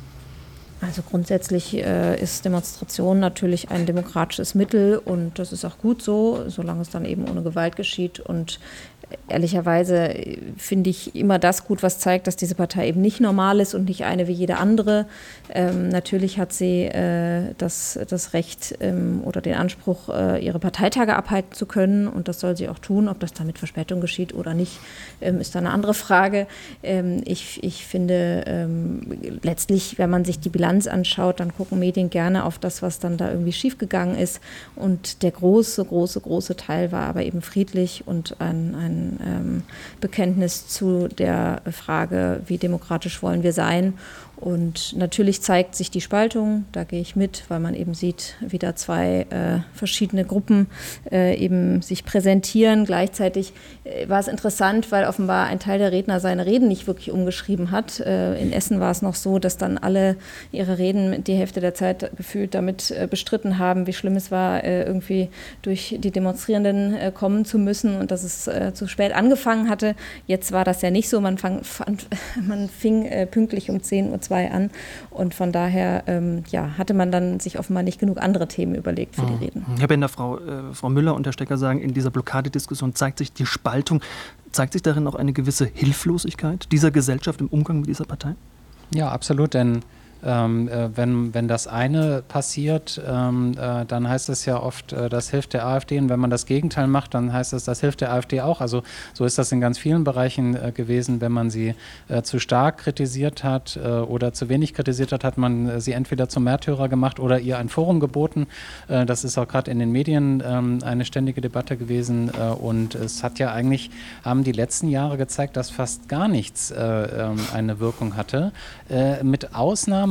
Also grundsätzlich äh, ist Demonstration natürlich ein demokratisches Mittel und das ist auch gut so, solange es dann eben ohne Gewalt geschieht. Und ehrlicherweise finde ich immer das gut, was zeigt, dass diese Partei eben nicht normal ist und nicht eine wie jede andere. Ähm, natürlich hat sie äh, das, das Recht ähm, oder den Anspruch, äh, ihre Parteitage abhalten zu können und das soll sie auch tun. Ob das dann mit Verspätung geschieht oder nicht, ähm, ist dann eine andere Frage. Ähm, ich, ich finde ähm, letztlich, wenn man sich die Bilanz anschaut, dann gucken Medien gerne auf das, was dann da irgendwie schiefgegangen ist und der große, große, große Teil war aber eben friedlich und ein, ein ähm, Bekenntnis zu der Frage, wie demokratisch wollen wir sein. Und natürlich zeigt sich die Spaltung, da gehe ich mit, weil man eben sieht, wie da zwei äh, verschiedene Gruppen äh, eben sich präsentieren. Gleichzeitig äh, war es interessant, weil offenbar ein Teil der Redner seine Reden nicht wirklich umgeschrieben hat. Äh, in Essen war es noch so, dass dann alle ihre Reden die Hälfte der Zeit gefühlt damit äh, bestritten haben, wie schlimm es war, äh, irgendwie durch die Demonstrierenden äh, kommen zu müssen und dass es äh, zu spät angefangen hatte. Jetzt war das ja nicht so, man, fang, fand, man fing äh, pünktlich um zehn Uhr zwei an und von daher ähm, ja, hatte man dann sich offenbar nicht genug andere Themen überlegt für mhm. die Reden. Herr Bender, Frau, äh, Frau Müller und Herr Stecker sagen, in dieser Blockadediskussion zeigt sich die Spaltung. Zeigt sich darin auch eine gewisse Hilflosigkeit dieser Gesellschaft im Umgang mit dieser Partei? Ja, absolut, denn Ähm, äh, wenn, wenn das eine passiert, ähm, äh, dann heißt es ja oft, äh, das hilft der AfD. Und wenn man das Gegenteil macht, dann heißt es, das hilft der AfD auch. Also so ist das in ganz vielen Bereichen äh, gewesen. Wenn man sie äh, zu stark kritisiert hat äh, oder zu wenig kritisiert hat, hat man äh, sie entweder zum Märtyrer gemacht oder ihr ein Forum geboten. Äh, das ist auch gerade in den Medien ähm, eine ständige Debatte gewesen. Äh, und es hat ja eigentlich, haben die letzten Jahre gezeigt, dass fast gar nichts äh, äh, eine Wirkung hatte. Äh, mit Ausnahme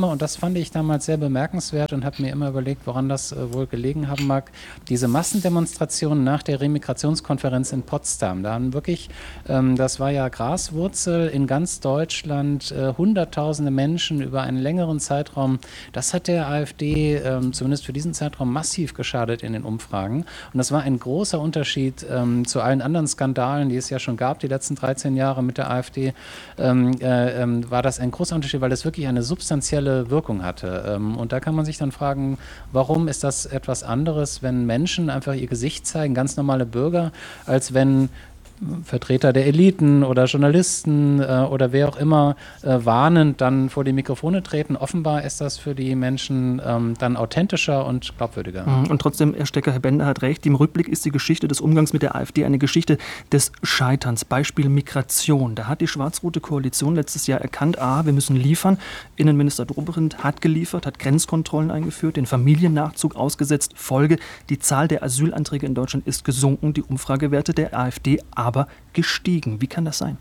Ausnahme, und das fand ich damals sehr bemerkenswert und habe mir immer überlegt, woran das äh, wohl gelegen haben mag, diese Massendemonstrationen nach der Remigrationskonferenz in Potsdam. Da haben wirklich, ähm, das war ja Graswurzel in ganz Deutschland, äh, hunderttausende Menschen über einen längeren Zeitraum. Das hat der AfD ähm, zumindest für diesen Zeitraum massiv geschadet in den Umfragen. Und das war ein großer Unterschied ähm, zu allen anderen Skandalen, die es ja schon gab, die letzten dreizehn Jahre mit der AfD. Ähm, äh, ähm, war das ein großer Unterschied, weil es wirklich eine substanzielle Wirkung hatte. Ähm, und da kann man sich dann fragen, warum ist das etwas anderes, wenn Menschen einfach ihr Gesicht zeigen, ganz normale Bürger, als wenn Vertreter der Eliten oder Journalisten äh, oder wer auch immer äh, warnend dann vor die Mikrofone treten. Offenbar ist das für die Menschen ähm, dann authentischer und glaubwürdiger. Und trotzdem, Herr Stecker, Herr Bender hat recht, im Rückblick ist die Geschichte des Umgangs mit der AfD eine Geschichte des Scheiterns. Beispiel Migration. Da hat die schwarz-rote Koalition letztes Jahr erkannt, ah, wir müssen liefern. Innenminister Dobrindt hat geliefert, hat Grenzkontrollen eingeführt, den Familiennachzug ausgesetzt. Folge, die Zahl der Asylanträge in Deutschland ist gesunken, die Umfragewerte der AfD aber gestiegen. Wie kann das sein?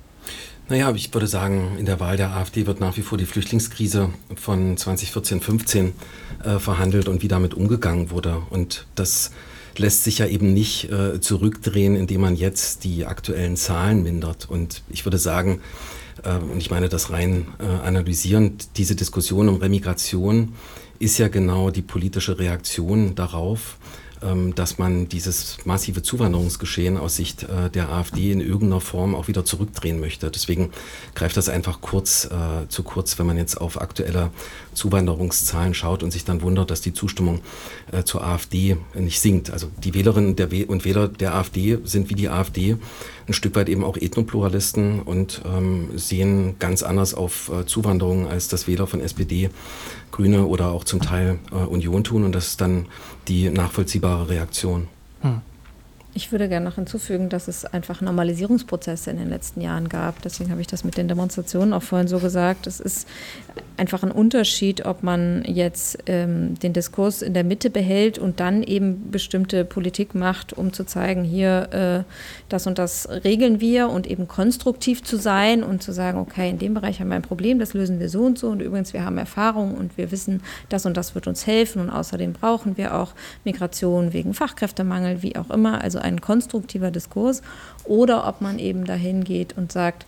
Naja, ich würde sagen, in der Wahl der AfD wird nach wie vor die Flüchtlingskrise von zwanzig vierzehn fünfzehn äh, verhandelt und wie damit umgegangen wurde. Und das lässt sich ja eben nicht äh, zurückdrehen, indem man jetzt die aktuellen Zahlen mindert. Und ich würde sagen, äh, und ich meine das rein äh, analysierend, diese Diskussion um Remigration ist ja genau die politische Reaktion darauf, dass man dieses massive Zuwanderungsgeschehen aus Sicht äh, der AfD in irgendeiner Form auch wieder zurückdrehen möchte. Deswegen greift das einfach kurz äh, zu kurz, wenn man jetzt auf aktuelle Zuwanderungszahlen schaut und sich dann wundert, dass die Zustimmung äh, zur AfD nicht sinkt. Also die Wählerinnen der We- und Wähler der AfD sind wie die AfD ein Stück weit eben auch Ethnopluralisten und ähm, sehen ganz anders auf äh, Zuwanderung, als das Wähler von S P D, Grüne oder auch zum Teil äh, Union tun. Und das ist dann die nachvollziehbare Reaktion. Hm. Ich würde gerne noch hinzufügen, dass es einfach Normalisierungsprozesse in den letzten Jahren gab. Deswegen habe ich das mit den Demonstrationen auch vorhin so gesagt. Es ist einfach ein Unterschied, ob man jetzt ähm, den Diskurs in der Mitte behält und dann eben bestimmte Politik macht, um zu zeigen, hier äh, das und das regeln wir und eben konstruktiv zu sein und zu sagen, okay, in dem Bereich haben wir ein Problem, das lösen wir so und so und übrigens, wir haben Erfahrung und wir wissen, das und das wird uns helfen und außerdem brauchen wir auch Migration wegen Fachkräftemangel, wie auch immer, also ein konstruktiver Diskurs, oder ob man eben dahin geht und sagt,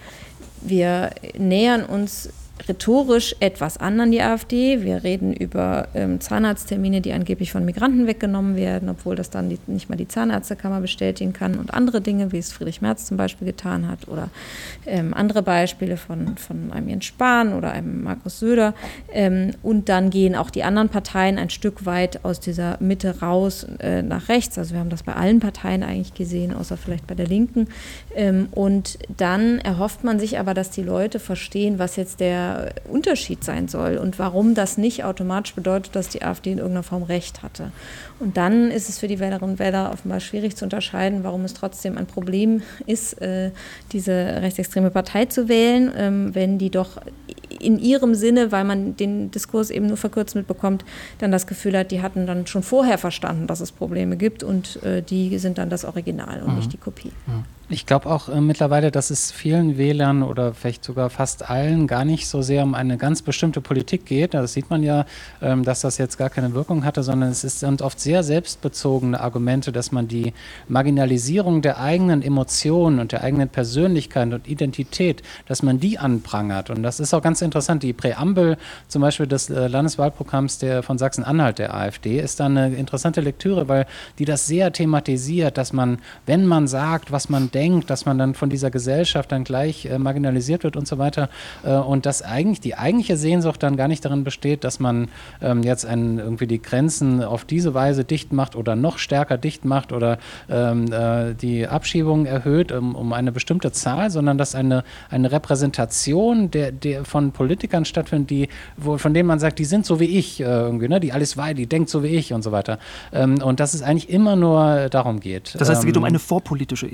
wir nähern uns rhetorisch etwas an an die AfD. Wir reden über ähm, Zahnarzttermine, die angeblich von Migranten weggenommen werden, obwohl das dann die, nicht mal die Zahnärztekammer bestätigen kann und andere Dinge, wie es Friedrich Merz zum Beispiel getan hat oder ähm, andere Beispiele von, von einem Jens Spahn oder einem Markus Söder. Ähm, und dann gehen auch die anderen Parteien ein Stück weit aus dieser Mitte raus äh, nach rechts. Also wir haben das bei allen Parteien eigentlich gesehen, außer vielleicht bei der Linken. Ähm, und dann erhofft man sich aber, dass die Leute verstehen, was jetzt der Unterschied sein soll und warum das nicht automatisch bedeutet, dass die AfD in irgendeiner Form Recht hatte. Und dann ist es für die Wählerinnen und Wähler offenbar schwierig zu unterscheiden, warum es trotzdem ein Problem ist, äh, diese rechtsextreme Partei zu wählen, ähm, wenn die doch in ihrem Sinne, weil man den Diskurs eben nur verkürzt mitbekommt, dann das Gefühl hat, die hatten dann schon vorher verstanden, dass es Probleme gibt und äh, die sind dann das Original und mhm. nicht die Kopie. Mhm. Ich glaube auch äh, mittlerweile, dass es vielen Wählern oder vielleicht sogar fast allen gar nicht so sehr um eine ganz bestimmte Politik geht. Das sieht man ja, ähm, dass das jetzt gar keine Wirkung hatte, sondern es ist, sind oft sehr selbstbezogene Argumente, dass man die Marginalisierung der eigenen Emotionen und der eigenen Persönlichkeit und Identität, dass man die anprangert. Und das ist auch ganz interessant. Die Präambel zum Beispiel des äh, Landeswahlprogramms der, von Sachsen-Anhalt, der AfD, ist dann eine interessante Lektüre, weil die das sehr thematisiert, dass man, wenn man sagt, was man denkt, dass man dann von dieser Gesellschaft dann gleich äh, marginalisiert wird und so weiter. Äh, und dass eigentlich die eigentliche Sehnsucht dann gar nicht darin besteht, dass man ähm, jetzt einen, irgendwie die Grenzen auf diese Weise dicht macht oder noch stärker dicht macht oder ähm, äh, die Abschiebung erhöht um, um eine bestimmte Zahl, sondern dass eine, eine Repräsentation der, der von Politikern stattfindet, die, wo, von denen man sagt, die sind so wie ich, äh, irgendwie, ne? Die alles weiß, die denkt so wie ich und so weiter. Ähm, und dass es eigentlich immer nur darum geht. Das heißt, es geht um ähm, eine vorpolitische Ebene.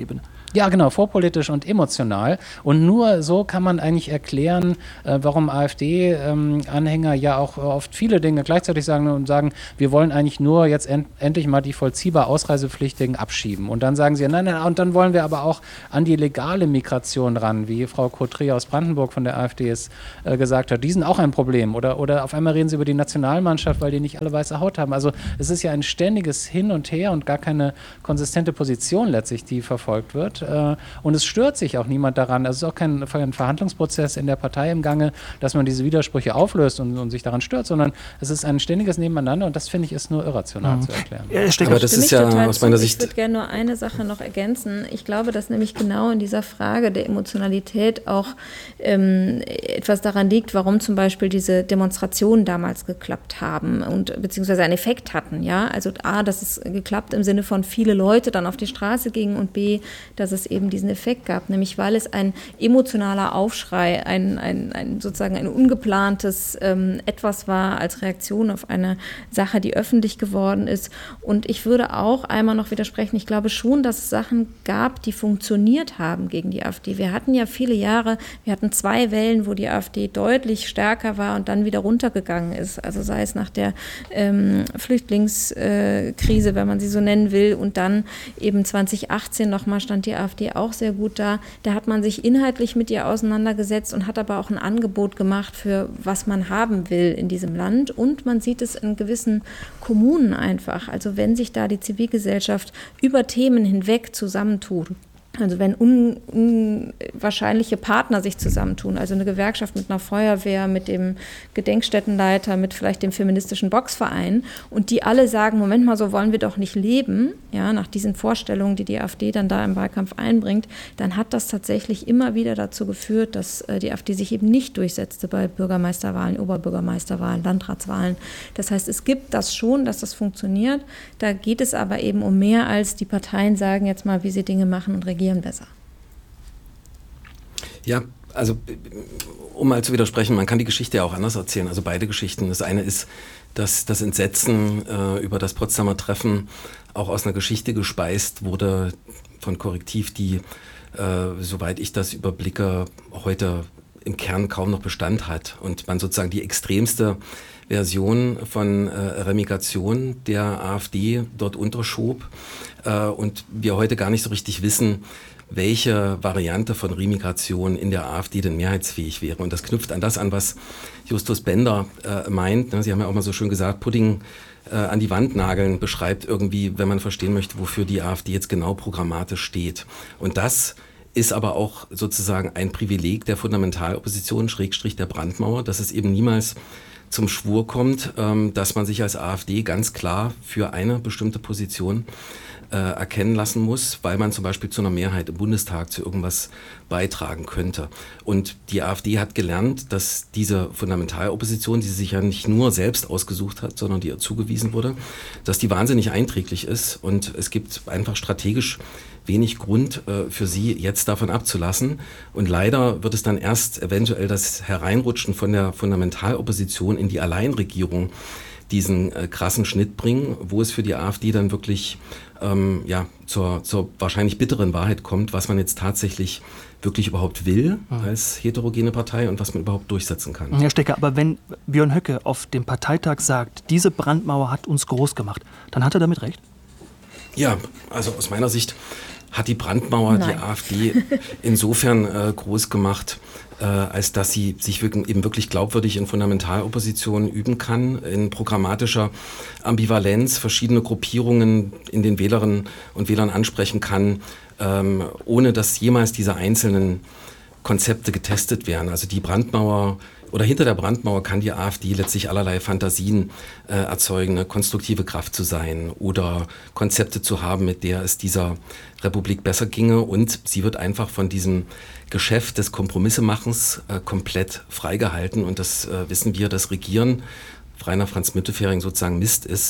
Ja, genau, vorpolitisch und emotional. Und nur so kann man eigentlich erklären, äh, warum AfD-Anhänger ähm, ja auch oft viele Dinge gleichzeitig sagen und sagen, wir wollen eigentlich nur jetzt end endlich mal die vollziehbar Ausreisepflichtigen abschieben. Und dann sagen sie, nein, nein, und dann wollen wir aber auch an die legale Migration ran, wie Frau Cottret aus Brandenburg von der AfD es äh, gesagt hat. Die sind auch ein Problem. Oder, oder auf einmal reden sie über die Nationalmannschaft, weil die nicht alle weiße Haut haben. Also es ist ja ein ständiges Hin und Her und gar keine konsistente Position letztlich, die verfolgt wird. Und es stört sich auch niemand daran. Es ist auch kein, kein Verhandlungsprozess in der Partei im Gange, dass man diese Widersprüche auflöst und, und sich daran stört, sondern es ist ein ständiges Nebeneinander und das, finde ich, ist nur irrational mhm. zu erklären. Ja, aber das ist ja aus meiner Sicht... Ich würde gerne nur eine Sache noch ergänzen. Ich glaube, dass nämlich genau in dieser Frage der Emotionalität auch ähm, etwas daran liegt, warum zum Beispiel diese Demonstrationen damals geklappt haben und beziehungsweise einen Effekt hatten. Ja? Also A, dass es geklappt im Sinne von viele Leute dann auf die Straße gingen und B, dass es eben diesen Effekt gab, nämlich weil es ein emotionaler Aufschrei, ein, ein, ein sozusagen ein ungeplantes ähm, Etwas war als Reaktion auf eine Sache, die öffentlich geworden ist. Und ich würde auch einmal noch widersprechen, ich glaube schon, dass es Sachen gab, die funktioniert haben gegen die AfD. Wir hatten ja viele Jahre, wir hatten zwei Wellen, wo die AfD deutlich stärker war und dann wieder runtergegangen ist. Also sei es nach der ähm, Flüchtlingskrise, wenn man sie so nennen will, und dann eben zwanzig achtzehn nochmal stand die AfD auch sehr gut da. Da hat man sich inhaltlich mit ihr auseinandergesetzt und hat aber auch ein Angebot gemacht für was man haben will in diesem Land. Und man sieht es in gewissen Kommunen einfach. Also wenn sich da die Zivilgesellschaft über Themen hinweg zusammentut. Also wenn un, unwahrscheinliche Partner sich zusammentun, also eine Gewerkschaft mit einer Feuerwehr, mit dem Gedenkstättenleiter, mit vielleicht dem feministischen Boxverein und die alle sagen, Moment mal, so wollen wir doch nicht leben, ja, nach diesen Vorstellungen, die die AfD dann da im Wahlkampf einbringt, dann hat das tatsächlich immer wieder dazu geführt, dass äh, die AfD sich eben nicht durchsetzte bei Bürgermeisterwahlen, Oberbürgermeisterwahlen, Landratswahlen. Das heißt, es gibt das schon, dass das funktioniert. Da geht es aber eben um mehr als die Parteien sagen jetzt mal, wie sie Dinge machen und regieren besser. Ja, also um mal zu widersprechen, man kann die Geschichte ja auch anders erzählen. Also beide Geschichten. Das eine ist, dass das Entsetzen äh, über das Potsdamer Treffen auch aus einer Geschichte gespeist wurde von Korrektiv, die, äh, soweit ich das überblicke, heute im Kern kaum noch Bestand hat. Und man sozusagen die extremste Version von äh, Remigration der AfD dort unterschob äh, und wir heute gar nicht so richtig wissen, welche Variante von Remigration in der AfD denn mehrheitsfähig wäre. Und das knüpft an das an, was Justus Bender äh, meint. Sie haben ja auch mal so schön gesagt, Pudding äh, an die Wand nageln beschreibt irgendwie, wenn man verstehen möchte, wofür die AfD jetzt genau programmatisch steht. Und das ist aber auch sozusagen ein Privileg der Fundamentalopposition, Schrägstrich der Brandmauer, dass es eben niemals zum Schwur kommt, ähm, dass man sich als AfD ganz klar für eine bestimmte Position äh, erkennen lassen muss, weil man zum Beispiel zu einer Mehrheit im Bundestag zu irgendwas beitragen könnte. Und die AfD hat gelernt, dass diese Fundamentalopposition, die sie sich ja nicht nur selbst ausgesucht hat, sondern die ihr zugewiesen wurde, dass die wahnsinnig einträglich ist und es gibt einfach strategisch wenig Grund äh, für sie, jetzt davon abzulassen. Und leider wird es dann erst eventuell das Hereinrutschen von der Fundamentalopposition in die Alleinregierung diesen äh, krassen Schnitt bringen, wo es für die AfD dann wirklich ähm, ja, zur, zur wahrscheinlich bitteren Wahrheit kommt, was man jetzt tatsächlich wirklich überhaupt will mhm. als heterogene Partei und was man überhaupt durchsetzen kann. Herr Stecker, aber wenn Björn Höcke auf dem Parteitag sagt, diese Brandmauer hat uns groß gemacht, dann hat er damit recht? Ja, also aus meiner Sicht hat die Brandmauer Nein. die AfD insofern äh, groß gemacht, äh, als dass sie sich wirklich, eben wirklich glaubwürdig in Fundamentalopposition üben kann, in programmatischer Ambivalenz verschiedene Gruppierungen in den Wählerinnen und Wählern ansprechen kann, ähm, ohne dass jemals diese einzelnen Konzepte getestet werden. Also die Brandmauer oder hinter der Brandmauer kann die AfD letztlich allerlei Fantasien äh, erzeugen, eine konstruktive Kraft zu sein oder Konzepte zu haben, mit der es dieser Republik besser ginge. Und sie wird einfach von diesem Geschäft des Kompromissemachens äh, komplett freigehalten. Und das äh, wissen wir, dass Regieren, Rainer Franz Müntefering sozusagen Mist ist,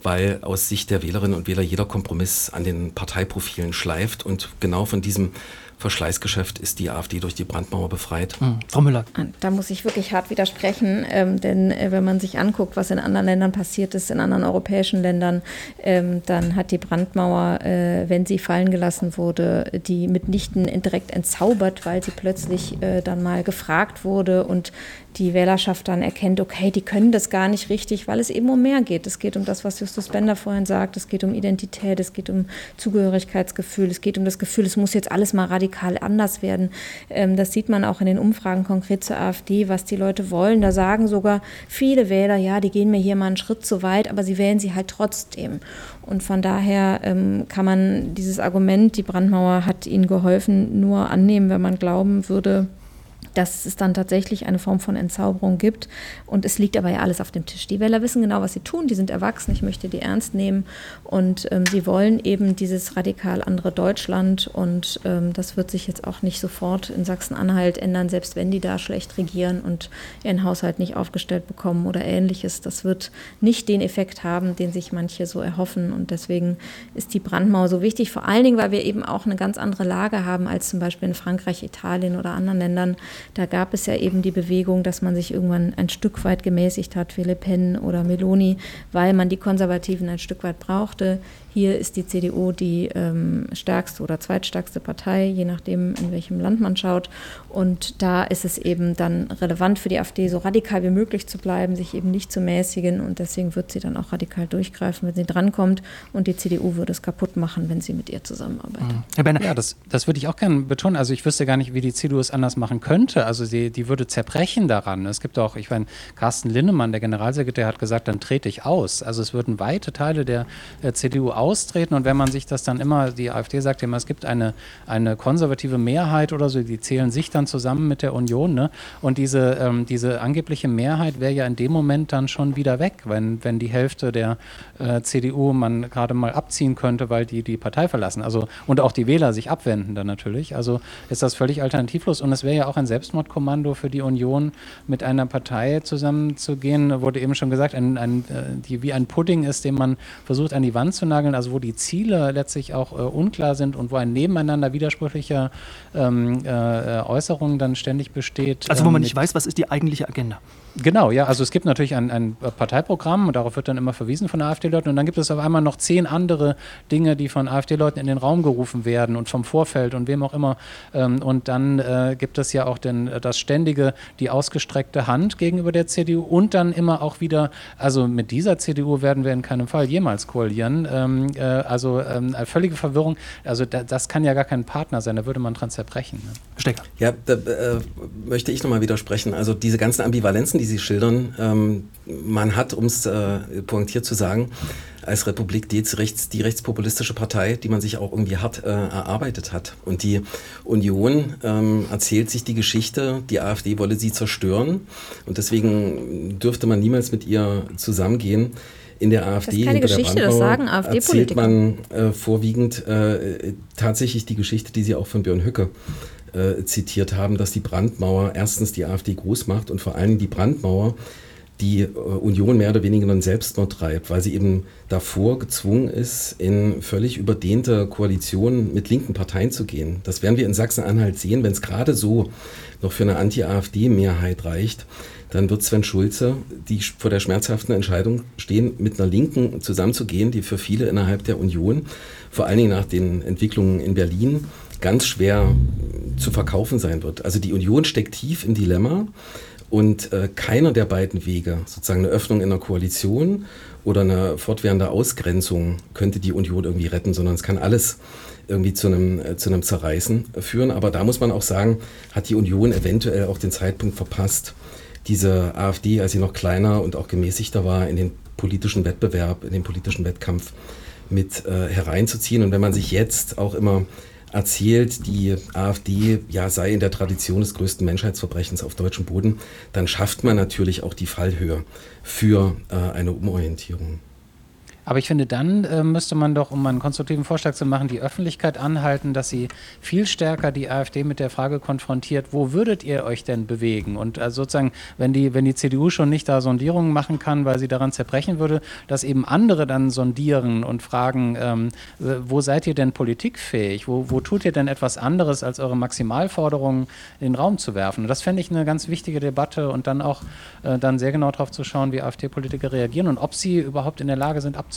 weil aus Sicht der Wählerinnen und Wähler jeder Kompromiss an den Parteiprofilen schleift und genau von diesem Verschleißgeschäft ist die AfD durch die Brandmauer befreit. Mhm. Frau Müller. Da muss ich wirklich hart widersprechen, ähm, denn äh, wenn man sich anguckt, was in anderen Ländern passiert ist, in anderen europäischen Ländern, ähm, dann hat die Brandmauer, äh, wenn sie fallen gelassen wurde, die mitnichten direkt entzaubert, weil sie plötzlich äh, dann mal gefragt wurde und die Wählerschaft dann erkennt, okay, die können das gar nicht richtig, weil es eben um mehr geht. Es geht um das, was Justus Bender vorhin sagt, es geht um Identität, es geht um Zugehörigkeitsgefühl, es geht um das Gefühl, es muss jetzt alles mal radikal anders werden. Ähm, das sieht man auch in den Umfragen konkret zur AfD, was die Leute wollen. Da sagen sogar viele Wähler, ja, die gehen mir hier mal einen Schritt zu weit, aber sie wählen sie halt trotzdem. Und von daher ähm, kann man dieses Argument, die Brandmauer hat ihnen geholfen, nur annehmen, wenn man glauben würde, dass es dann tatsächlich eine Form von Entzauberung gibt. Und es liegt aber ja alles auf dem Tisch. Die Wähler wissen genau, was sie tun. Die sind erwachsen. Ich möchte die ernst nehmen. Und ähm, sie wollen eben dieses radikal andere Deutschland. Und ähm, das wird sich jetzt auch nicht sofort in Sachsen-Anhalt ändern, selbst wenn die da schlecht regieren und ihren Haushalt nicht aufgestellt bekommen oder Ähnliches. Das wird nicht den Effekt haben, den sich manche so erhoffen. Und deswegen ist die Brandmauer so wichtig. Vor allen Dingen, weil wir eben auch eine ganz andere Lage haben als zum Beispiel in Frankreich, Italien oder anderen Ländern. Da gab es ja eben die Bewegung, dass man sich irgendwann ein Stück weit gemäßigt hat, wie Le Pen oder Meloni, weil man die Konservativen ein Stück weit brauchte. Hier ist die C D U die ähm, stärkste oder zweitstärkste Partei, je nachdem, in welchem Land man schaut. Und da ist es eben dann relevant für die AfD, so radikal wie möglich zu bleiben, sich eben nicht zu mäßigen. Und deswegen wird sie dann auch radikal durchgreifen, wenn sie drankommt. Und die C D U würde es kaputt machen, wenn sie mit ihr zusammenarbeitet. Mhm. Herr Benner. Ja, das, das würde ich auch gerne betonen. Also ich wüsste gar nicht, wie die C D U es anders machen könnte. Also sie, die würde zerbrechen daran. Es gibt auch, ich meine, Carsten Linnemann, der Generalsekretär, hat gesagt, dann trete ich aus. Also es würden weite Teile der, der C D U austreten. Und wenn man sich das dann immer, die AfD sagt immer, es gibt eine, eine konservative Mehrheit oder so, die zählen sich dann zusammen mit der Union. Ne? Und diese, ähm, diese angebliche Mehrheit wäre ja in dem Moment dann schon wieder weg, wenn, wenn die Hälfte der äh, C D U man gerade mal abziehen könnte, weil die die Partei verlassen. Also, und auch die Wähler sich abwenden dann natürlich. Also ist das völlig alternativlos. Und es wäre ja auch ein Selbstmordkommando für die Union, mit einer Partei zusammenzugehen, wurde eben schon gesagt, ein, ein, die wie ein Pudding ist, den man versucht an die Wand zu nageln, also wo die Ziele letztlich auch äh, unklar sind und wo ein Nebeneinander widersprüchlicher ähm, äh, Äußerungen dann ständig besteht. Also wo man ähm, nicht weiß, was ist die eigentliche Agenda. Genau, ja, also es gibt natürlich ein, ein Parteiprogramm und darauf wird dann immer verwiesen von AfD-Leuten und dann gibt es auf einmal noch zehn andere Dinge, die von AfD-Leuten in den Raum gerufen werden und vom Vorfeld und wem auch immer. Und dann äh, gibt es ja auch den, das ständige, die ausgestreckte Hand gegenüber der C D U und dann immer auch wieder, also mit dieser C D U werden wir in keinem Fall jemals koalieren. Ähm, äh, also ähm, völlige Verwirrung, also da, das kann ja gar kein Partner sein, da würde man dran zerbrechen. Ne? Stecker. Ja, da äh, möchte ich nochmal widersprechen. Also diese ganzen Ambivalenzen, die Sie schildern, ähm, man hat, um es äh, pointiert zu sagen, als Republik die, rechts, die rechtspopulistische Partei, die man sich auch irgendwie hart äh, erarbeitet hat. Und die Union ähm, erzählt sich die Geschichte, die AfD wolle sie zerstören und deswegen dürfte man niemals mit ihr zusammengehen. In der AfD, das ist keine Geschichte, das sagen AfD-Politiker. Erzählt man äh, vorwiegend äh, tatsächlich die Geschichte, die Sie auch von Björn Höcke äh, zitiert haben, dass die Brandmauer erstens die AfD groß macht und vor allem die Brandmauer die äh, Union mehr oder weniger in Selbstmord treibt, weil sie eben davor gezwungen ist, in völlig überdehnte Koalitionen mit linken Parteien zu gehen. Das werden wir in Sachsen-Anhalt sehen, wenn es gerade so noch für eine Anti-AfD-Mehrheit reicht, dann wird Sven Schulze die vor der schmerzhaften Entscheidung stehen, mit einer Linken zusammenzugehen, die für viele innerhalb der Union, vor allen Dingen nach den Entwicklungen in Berlin, ganz schwer zu verkaufen sein wird. Also die Union steckt tief im Dilemma und äh, keiner der beiden Wege, sozusagen eine Öffnung in einer Koalition oder eine fortwährende Ausgrenzung, könnte die Union irgendwie retten, sondern es kann alles irgendwie zu einem, äh, zu einem Zerreißen führen. Aber da muss man auch sagen, hat die Union eventuell auch den Zeitpunkt verpasst, diese AfD, als sie noch kleiner und auch gemäßigter war, in den politischen Wettbewerb, in den politischen Wettkampf mit äh, hereinzuziehen. Und wenn man sich jetzt auch immer erzählt, die AfD ja, sei in der Tradition des größten Menschheitsverbrechens auf deutschem Boden, dann schafft man natürlich auch die Fallhöhe für äh, eine Umorientierung. Aber ich finde, dann äh, müsste man doch, um einen konstruktiven Vorschlag zu machen, die Öffentlichkeit anhalten, dass sie viel stärker die AfD mit der Frage konfrontiert, wo würdet ihr euch denn bewegen? Und also sozusagen, wenn die, wenn die C D U schon nicht da Sondierungen machen kann, weil sie daran zerbrechen würde, dass eben andere dann sondieren und fragen, ähm, wo seid ihr denn politikfähig? Wo, wo tut ihr denn etwas anderes, als eure Maximalforderungen in den Raum zu werfen? Und das fände ich eine ganz wichtige Debatte und dann auch äh, dann sehr genau darauf zu schauen, wie AfD-Politiker reagieren und ob sie überhaupt in der Lage sind, abzurüsten.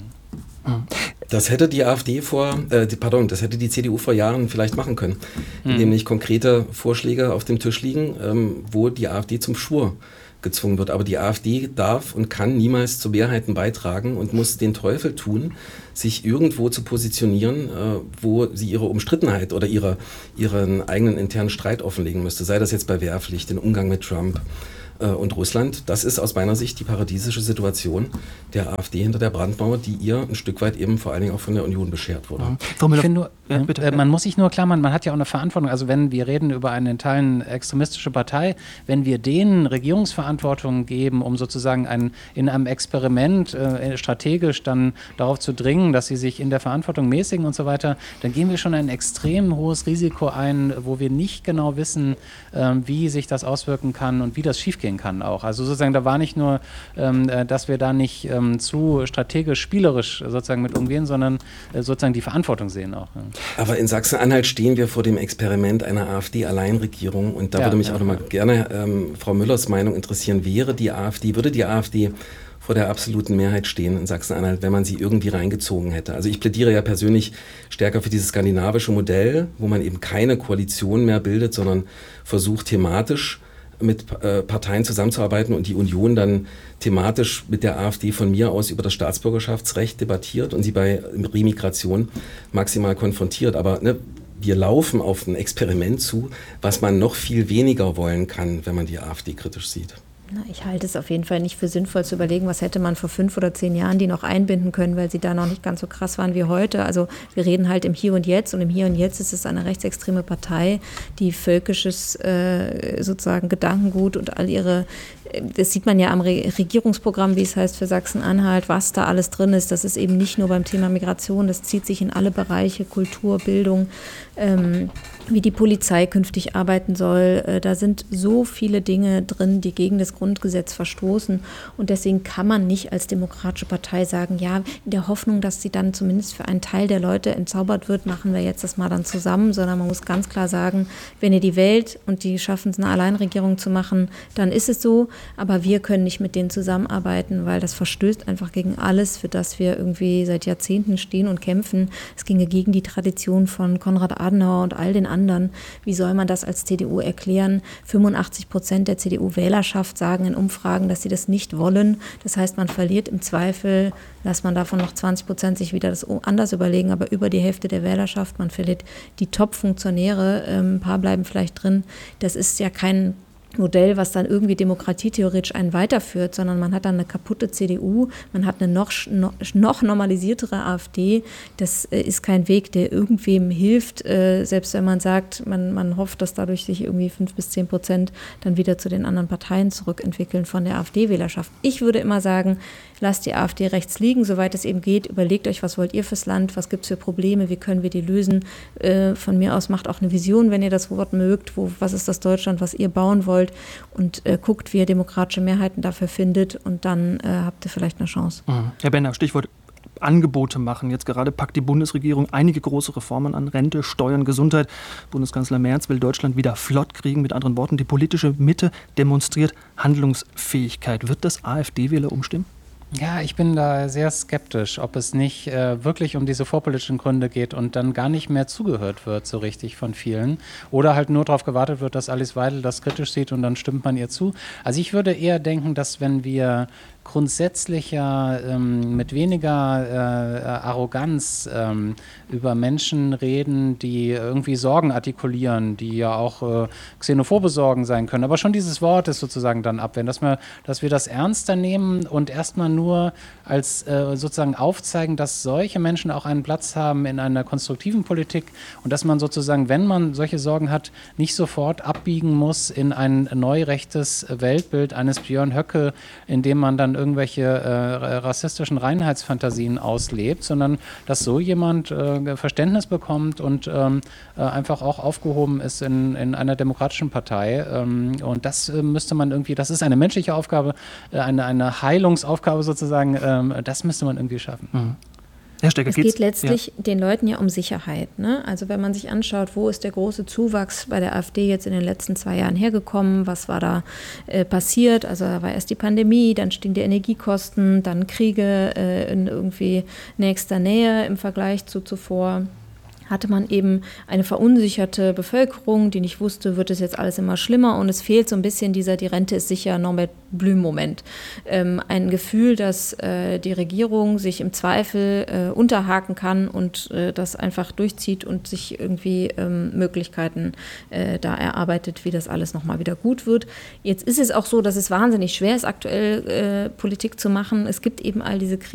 Das hätte die AfD vor, äh, die, pardon, das hätte die C D U vor Jahren vielleicht machen können, indem nicht konkrete Vorschläge auf dem Tisch liegen, ähm, wo die AfD zum Schwur gezwungen wird. Aber die AfD darf und kann niemals zu Mehrheiten beitragen und muss den Teufel tun, sich irgendwo zu positionieren, äh, wo sie ihre Umstrittenheit oder ihre, ihren eigenen internen Streit offenlegen müsste. Sei das jetzt bei Wehrpflicht, den Umgang mit Trump und Russland. Das ist aus meiner Sicht die paradiesische Situation der AfD hinter der Brandmauer, die ihr ein Stück weit eben vor allen Dingen auch von der Union beschert wurde. Ich finde nur, ja, bitte, äh, man muss sich nur klar machen, man hat ja auch eine Verantwortung. Also wenn wir reden über eine in Teilen extremistische Partei, wenn wir denen Regierungsverantwortung geben, um sozusagen ein, in einem Experiment äh, strategisch dann darauf zu dringen, dass sie sich in der Verantwortung mäßigen und so weiter, dann gehen wir schon ein extrem hohes Risiko ein, wo wir nicht genau wissen, äh, wie sich das auswirken kann und wie das schiefgehen kann auch. Also sozusagen, da war nicht nur, ähm, dass wir da nicht ähm, zu strategisch, spielerisch sozusagen mit umgehen, sondern äh, sozusagen die Verantwortung sehen auch. Ja. Aber in Sachsen-Anhalt stehen wir vor dem Experiment einer AfD-Alleinregierung und da ja, würde mich ja. auch nochmal gerne ähm, Frau Müllers Meinung interessieren. Wäre die AfD, würde die AfD vor der absoluten Mehrheit stehen in Sachsen-Anhalt, wenn man sie irgendwie reingezogen hätte? Also ich plädiere ja persönlich stärker für dieses skandinavische Modell, wo man eben keine Koalition mehr bildet, sondern versucht thematisch mit äh, Parteien zusammenzuarbeiten und die Union dann thematisch mit der AfD von mir aus über das Staatsbürgerschaftsrecht debattiert und sie bei Remigration maximal konfrontiert. Aber ne, wir laufen auf ein Experiment zu, was man noch viel weniger wollen kann, wenn man die AfD kritisch sieht. Na, ich halte es auf jeden Fall nicht für sinnvoll zu überlegen, was hätte man vor fünf oder zehn Jahren die noch einbinden können, weil sie da noch nicht ganz so krass waren wie heute. Also wir reden halt im Hier und Jetzt und im Hier und Jetzt ist es eine rechtsextreme Partei, die völkisches äh, sozusagen Gedankengut und all ihre, das sieht man ja am Re- Regierungsprogramm, wie es heißt für Sachsen-Anhalt, was da alles drin ist. Das ist eben nicht nur beim Thema Migration, das zieht sich in alle Bereiche, Kultur, Bildung, ähm, wie die Polizei künftig arbeiten soll. Äh, da sind so viele Dinge drin, die gegen das Grundgesetz verstoßen. Und deswegen kann man nicht als demokratische Partei sagen, ja, in der Hoffnung, dass sie dann zumindest für einen Teil der Leute entzaubert wird, machen wir jetzt das mal dann zusammen, sondern man muss ganz klar sagen, wenn ihr die Wählt und die schaffen es, eine Alleinregierung zu machen, dann ist es so. Aber wir können nicht mit denen zusammenarbeiten, weil das verstößt einfach gegen alles, für das wir irgendwie seit Jahrzehnten stehen und kämpfen. Es ginge gegen die Tradition von Konrad Adenauer und all den anderen. Wie soll man das als C D U erklären? fünfundachtzig Prozent der C D U-Wählerschaft sagen in Umfragen, dass sie das nicht wollen. Das heißt, man verliert im Zweifel, lässt man davon noch zwanzig Prozent sich wieder das anders überlegen, aber über die Hälfte der Wählerschaft. Man verliert die Top-Funktionäre, ein paar bleiben vielleicht drin. Das ist ja kein Modell, was dann irgendwie demokratietheoretisch einen weiterführt, sondern man hat dann eine kaputte C D U, man hat eine noch, noch normalisiertere AfD. Das ist kein Weg, der irgendwem hilft, selbst wenn man sagt, man, man hofft, dass dadurch sich irgendwie fünf bis zehn Prozent dann wieder zu den anderen Parteien zurückentwickeln von der AfD-Wählerschaft. Ich würde immer sagen, lasst die AfD rechts liegen, soweit es eben geht. Überlegt euch, was wollt ihr fürs Land, was gibt es für Probleme, wie können wir die lösen. Äh, von mir aus macht auch eine Vision, wenn ihr das Wort mögt, wo, was ist das Deutschland, was ihr bauen wollt und äh, guckt, wie ihr demokratische Mehrheiten dafür findet und dann äh, habt ihr vielleicht eine Chance. Mhm. Herr Benner, Stichwort Angebote machen. Jetzt gerade packt die Bundesregierung einige große Reformen an, Rente, Steuern, Gesundheit. Bundeskanzler Merz will Deutschland wieder flott kriegen. Mit anderen Worten, die politische Mitte demonstriert Handlungsfähigkeit. Wird das AfD-Wähler umstimmen? Ja, ich bin da sehr skeptisch, ob es nicht äh, wirklich um diese vorpolitischen Gründe geht und dann gar nicht mehr zugehört wird so richtig von vielen oder halt nur darauf gewartet wird, dass Alice Weidel das kritisch sieht und dann stimmt man ihr zu. Also ich würde eher denken, dass wenn wir grundsätzlicher, ähm, mit weniger äh, Arroganz ähm, über Menschen reden, die irgendwie Sorgen artikulieren, die ja auch äh, xenophobe Sorgen sein können, aber schon dieses Wort ist sozusagen dann abwenden, dass wir, dass wir das ernster nehmen und erstmal nur als äh, sozusagen aufzeigen, dass solche Menschen auch einen Platz haben in einer konstruktiven Politik und dass man sozusagen, wenn man solche Sorgen hat, nicht sofort abbiegen muss in ein neurechtes Weltbild eines Björn Höcke, in dem man dann irgendwelche äh, rassistischen Reinheitsfantasien auslebt, sondern dass so jemand äh, Verständnis bekommt und ähm, äh, einfach auch aufgehoben ist in, in einer demokratischen Partei. Ähm, und das äh, müsste man irgendwie, das ist eine menschliche Aufgabe, äh, eine, eine Heilungsaufgabe sozusagen, ähm, das müsste man irgendwie schaffen. Mhm. Herr Stecker, es geht geht's? letztlich ja. den Leuten ja um Sicherheit. Ne? Also wenn man sich anschaut, wo ist der große Zuwachs bei der AfD jetzt in den letzten zwei Jahren hergekommen, was war da äh, passiert? Also da war erst die Pandemie, dann stiegen die Energiekosten, dann Kriege äh, in irgendwie nächster Nähe im Vergleich zu zuvor. Hatte man eben eine verunsicherte Bevölkerung, die nicht wusste, wird es jetzt alles immer schlimmer, und es fehlt so ein bisschen dieser, die Rente ist sicher, Norbert Blüm-Moment. Ähm, ein Gefühl, dass äh, die Regierung sich im Zweifel äh, unterhaken kann und äh, das einfach durchzieht und sich irgendwie ähm, Möglichkeiten äh, da erarbeitet, wie das alles nochmal wieder gut wird. Jetzt ist es auch so, dass es wahnsinnig schwer ist, aktuell äh, Politik zu machen. Es gibt eben all diese Krisen.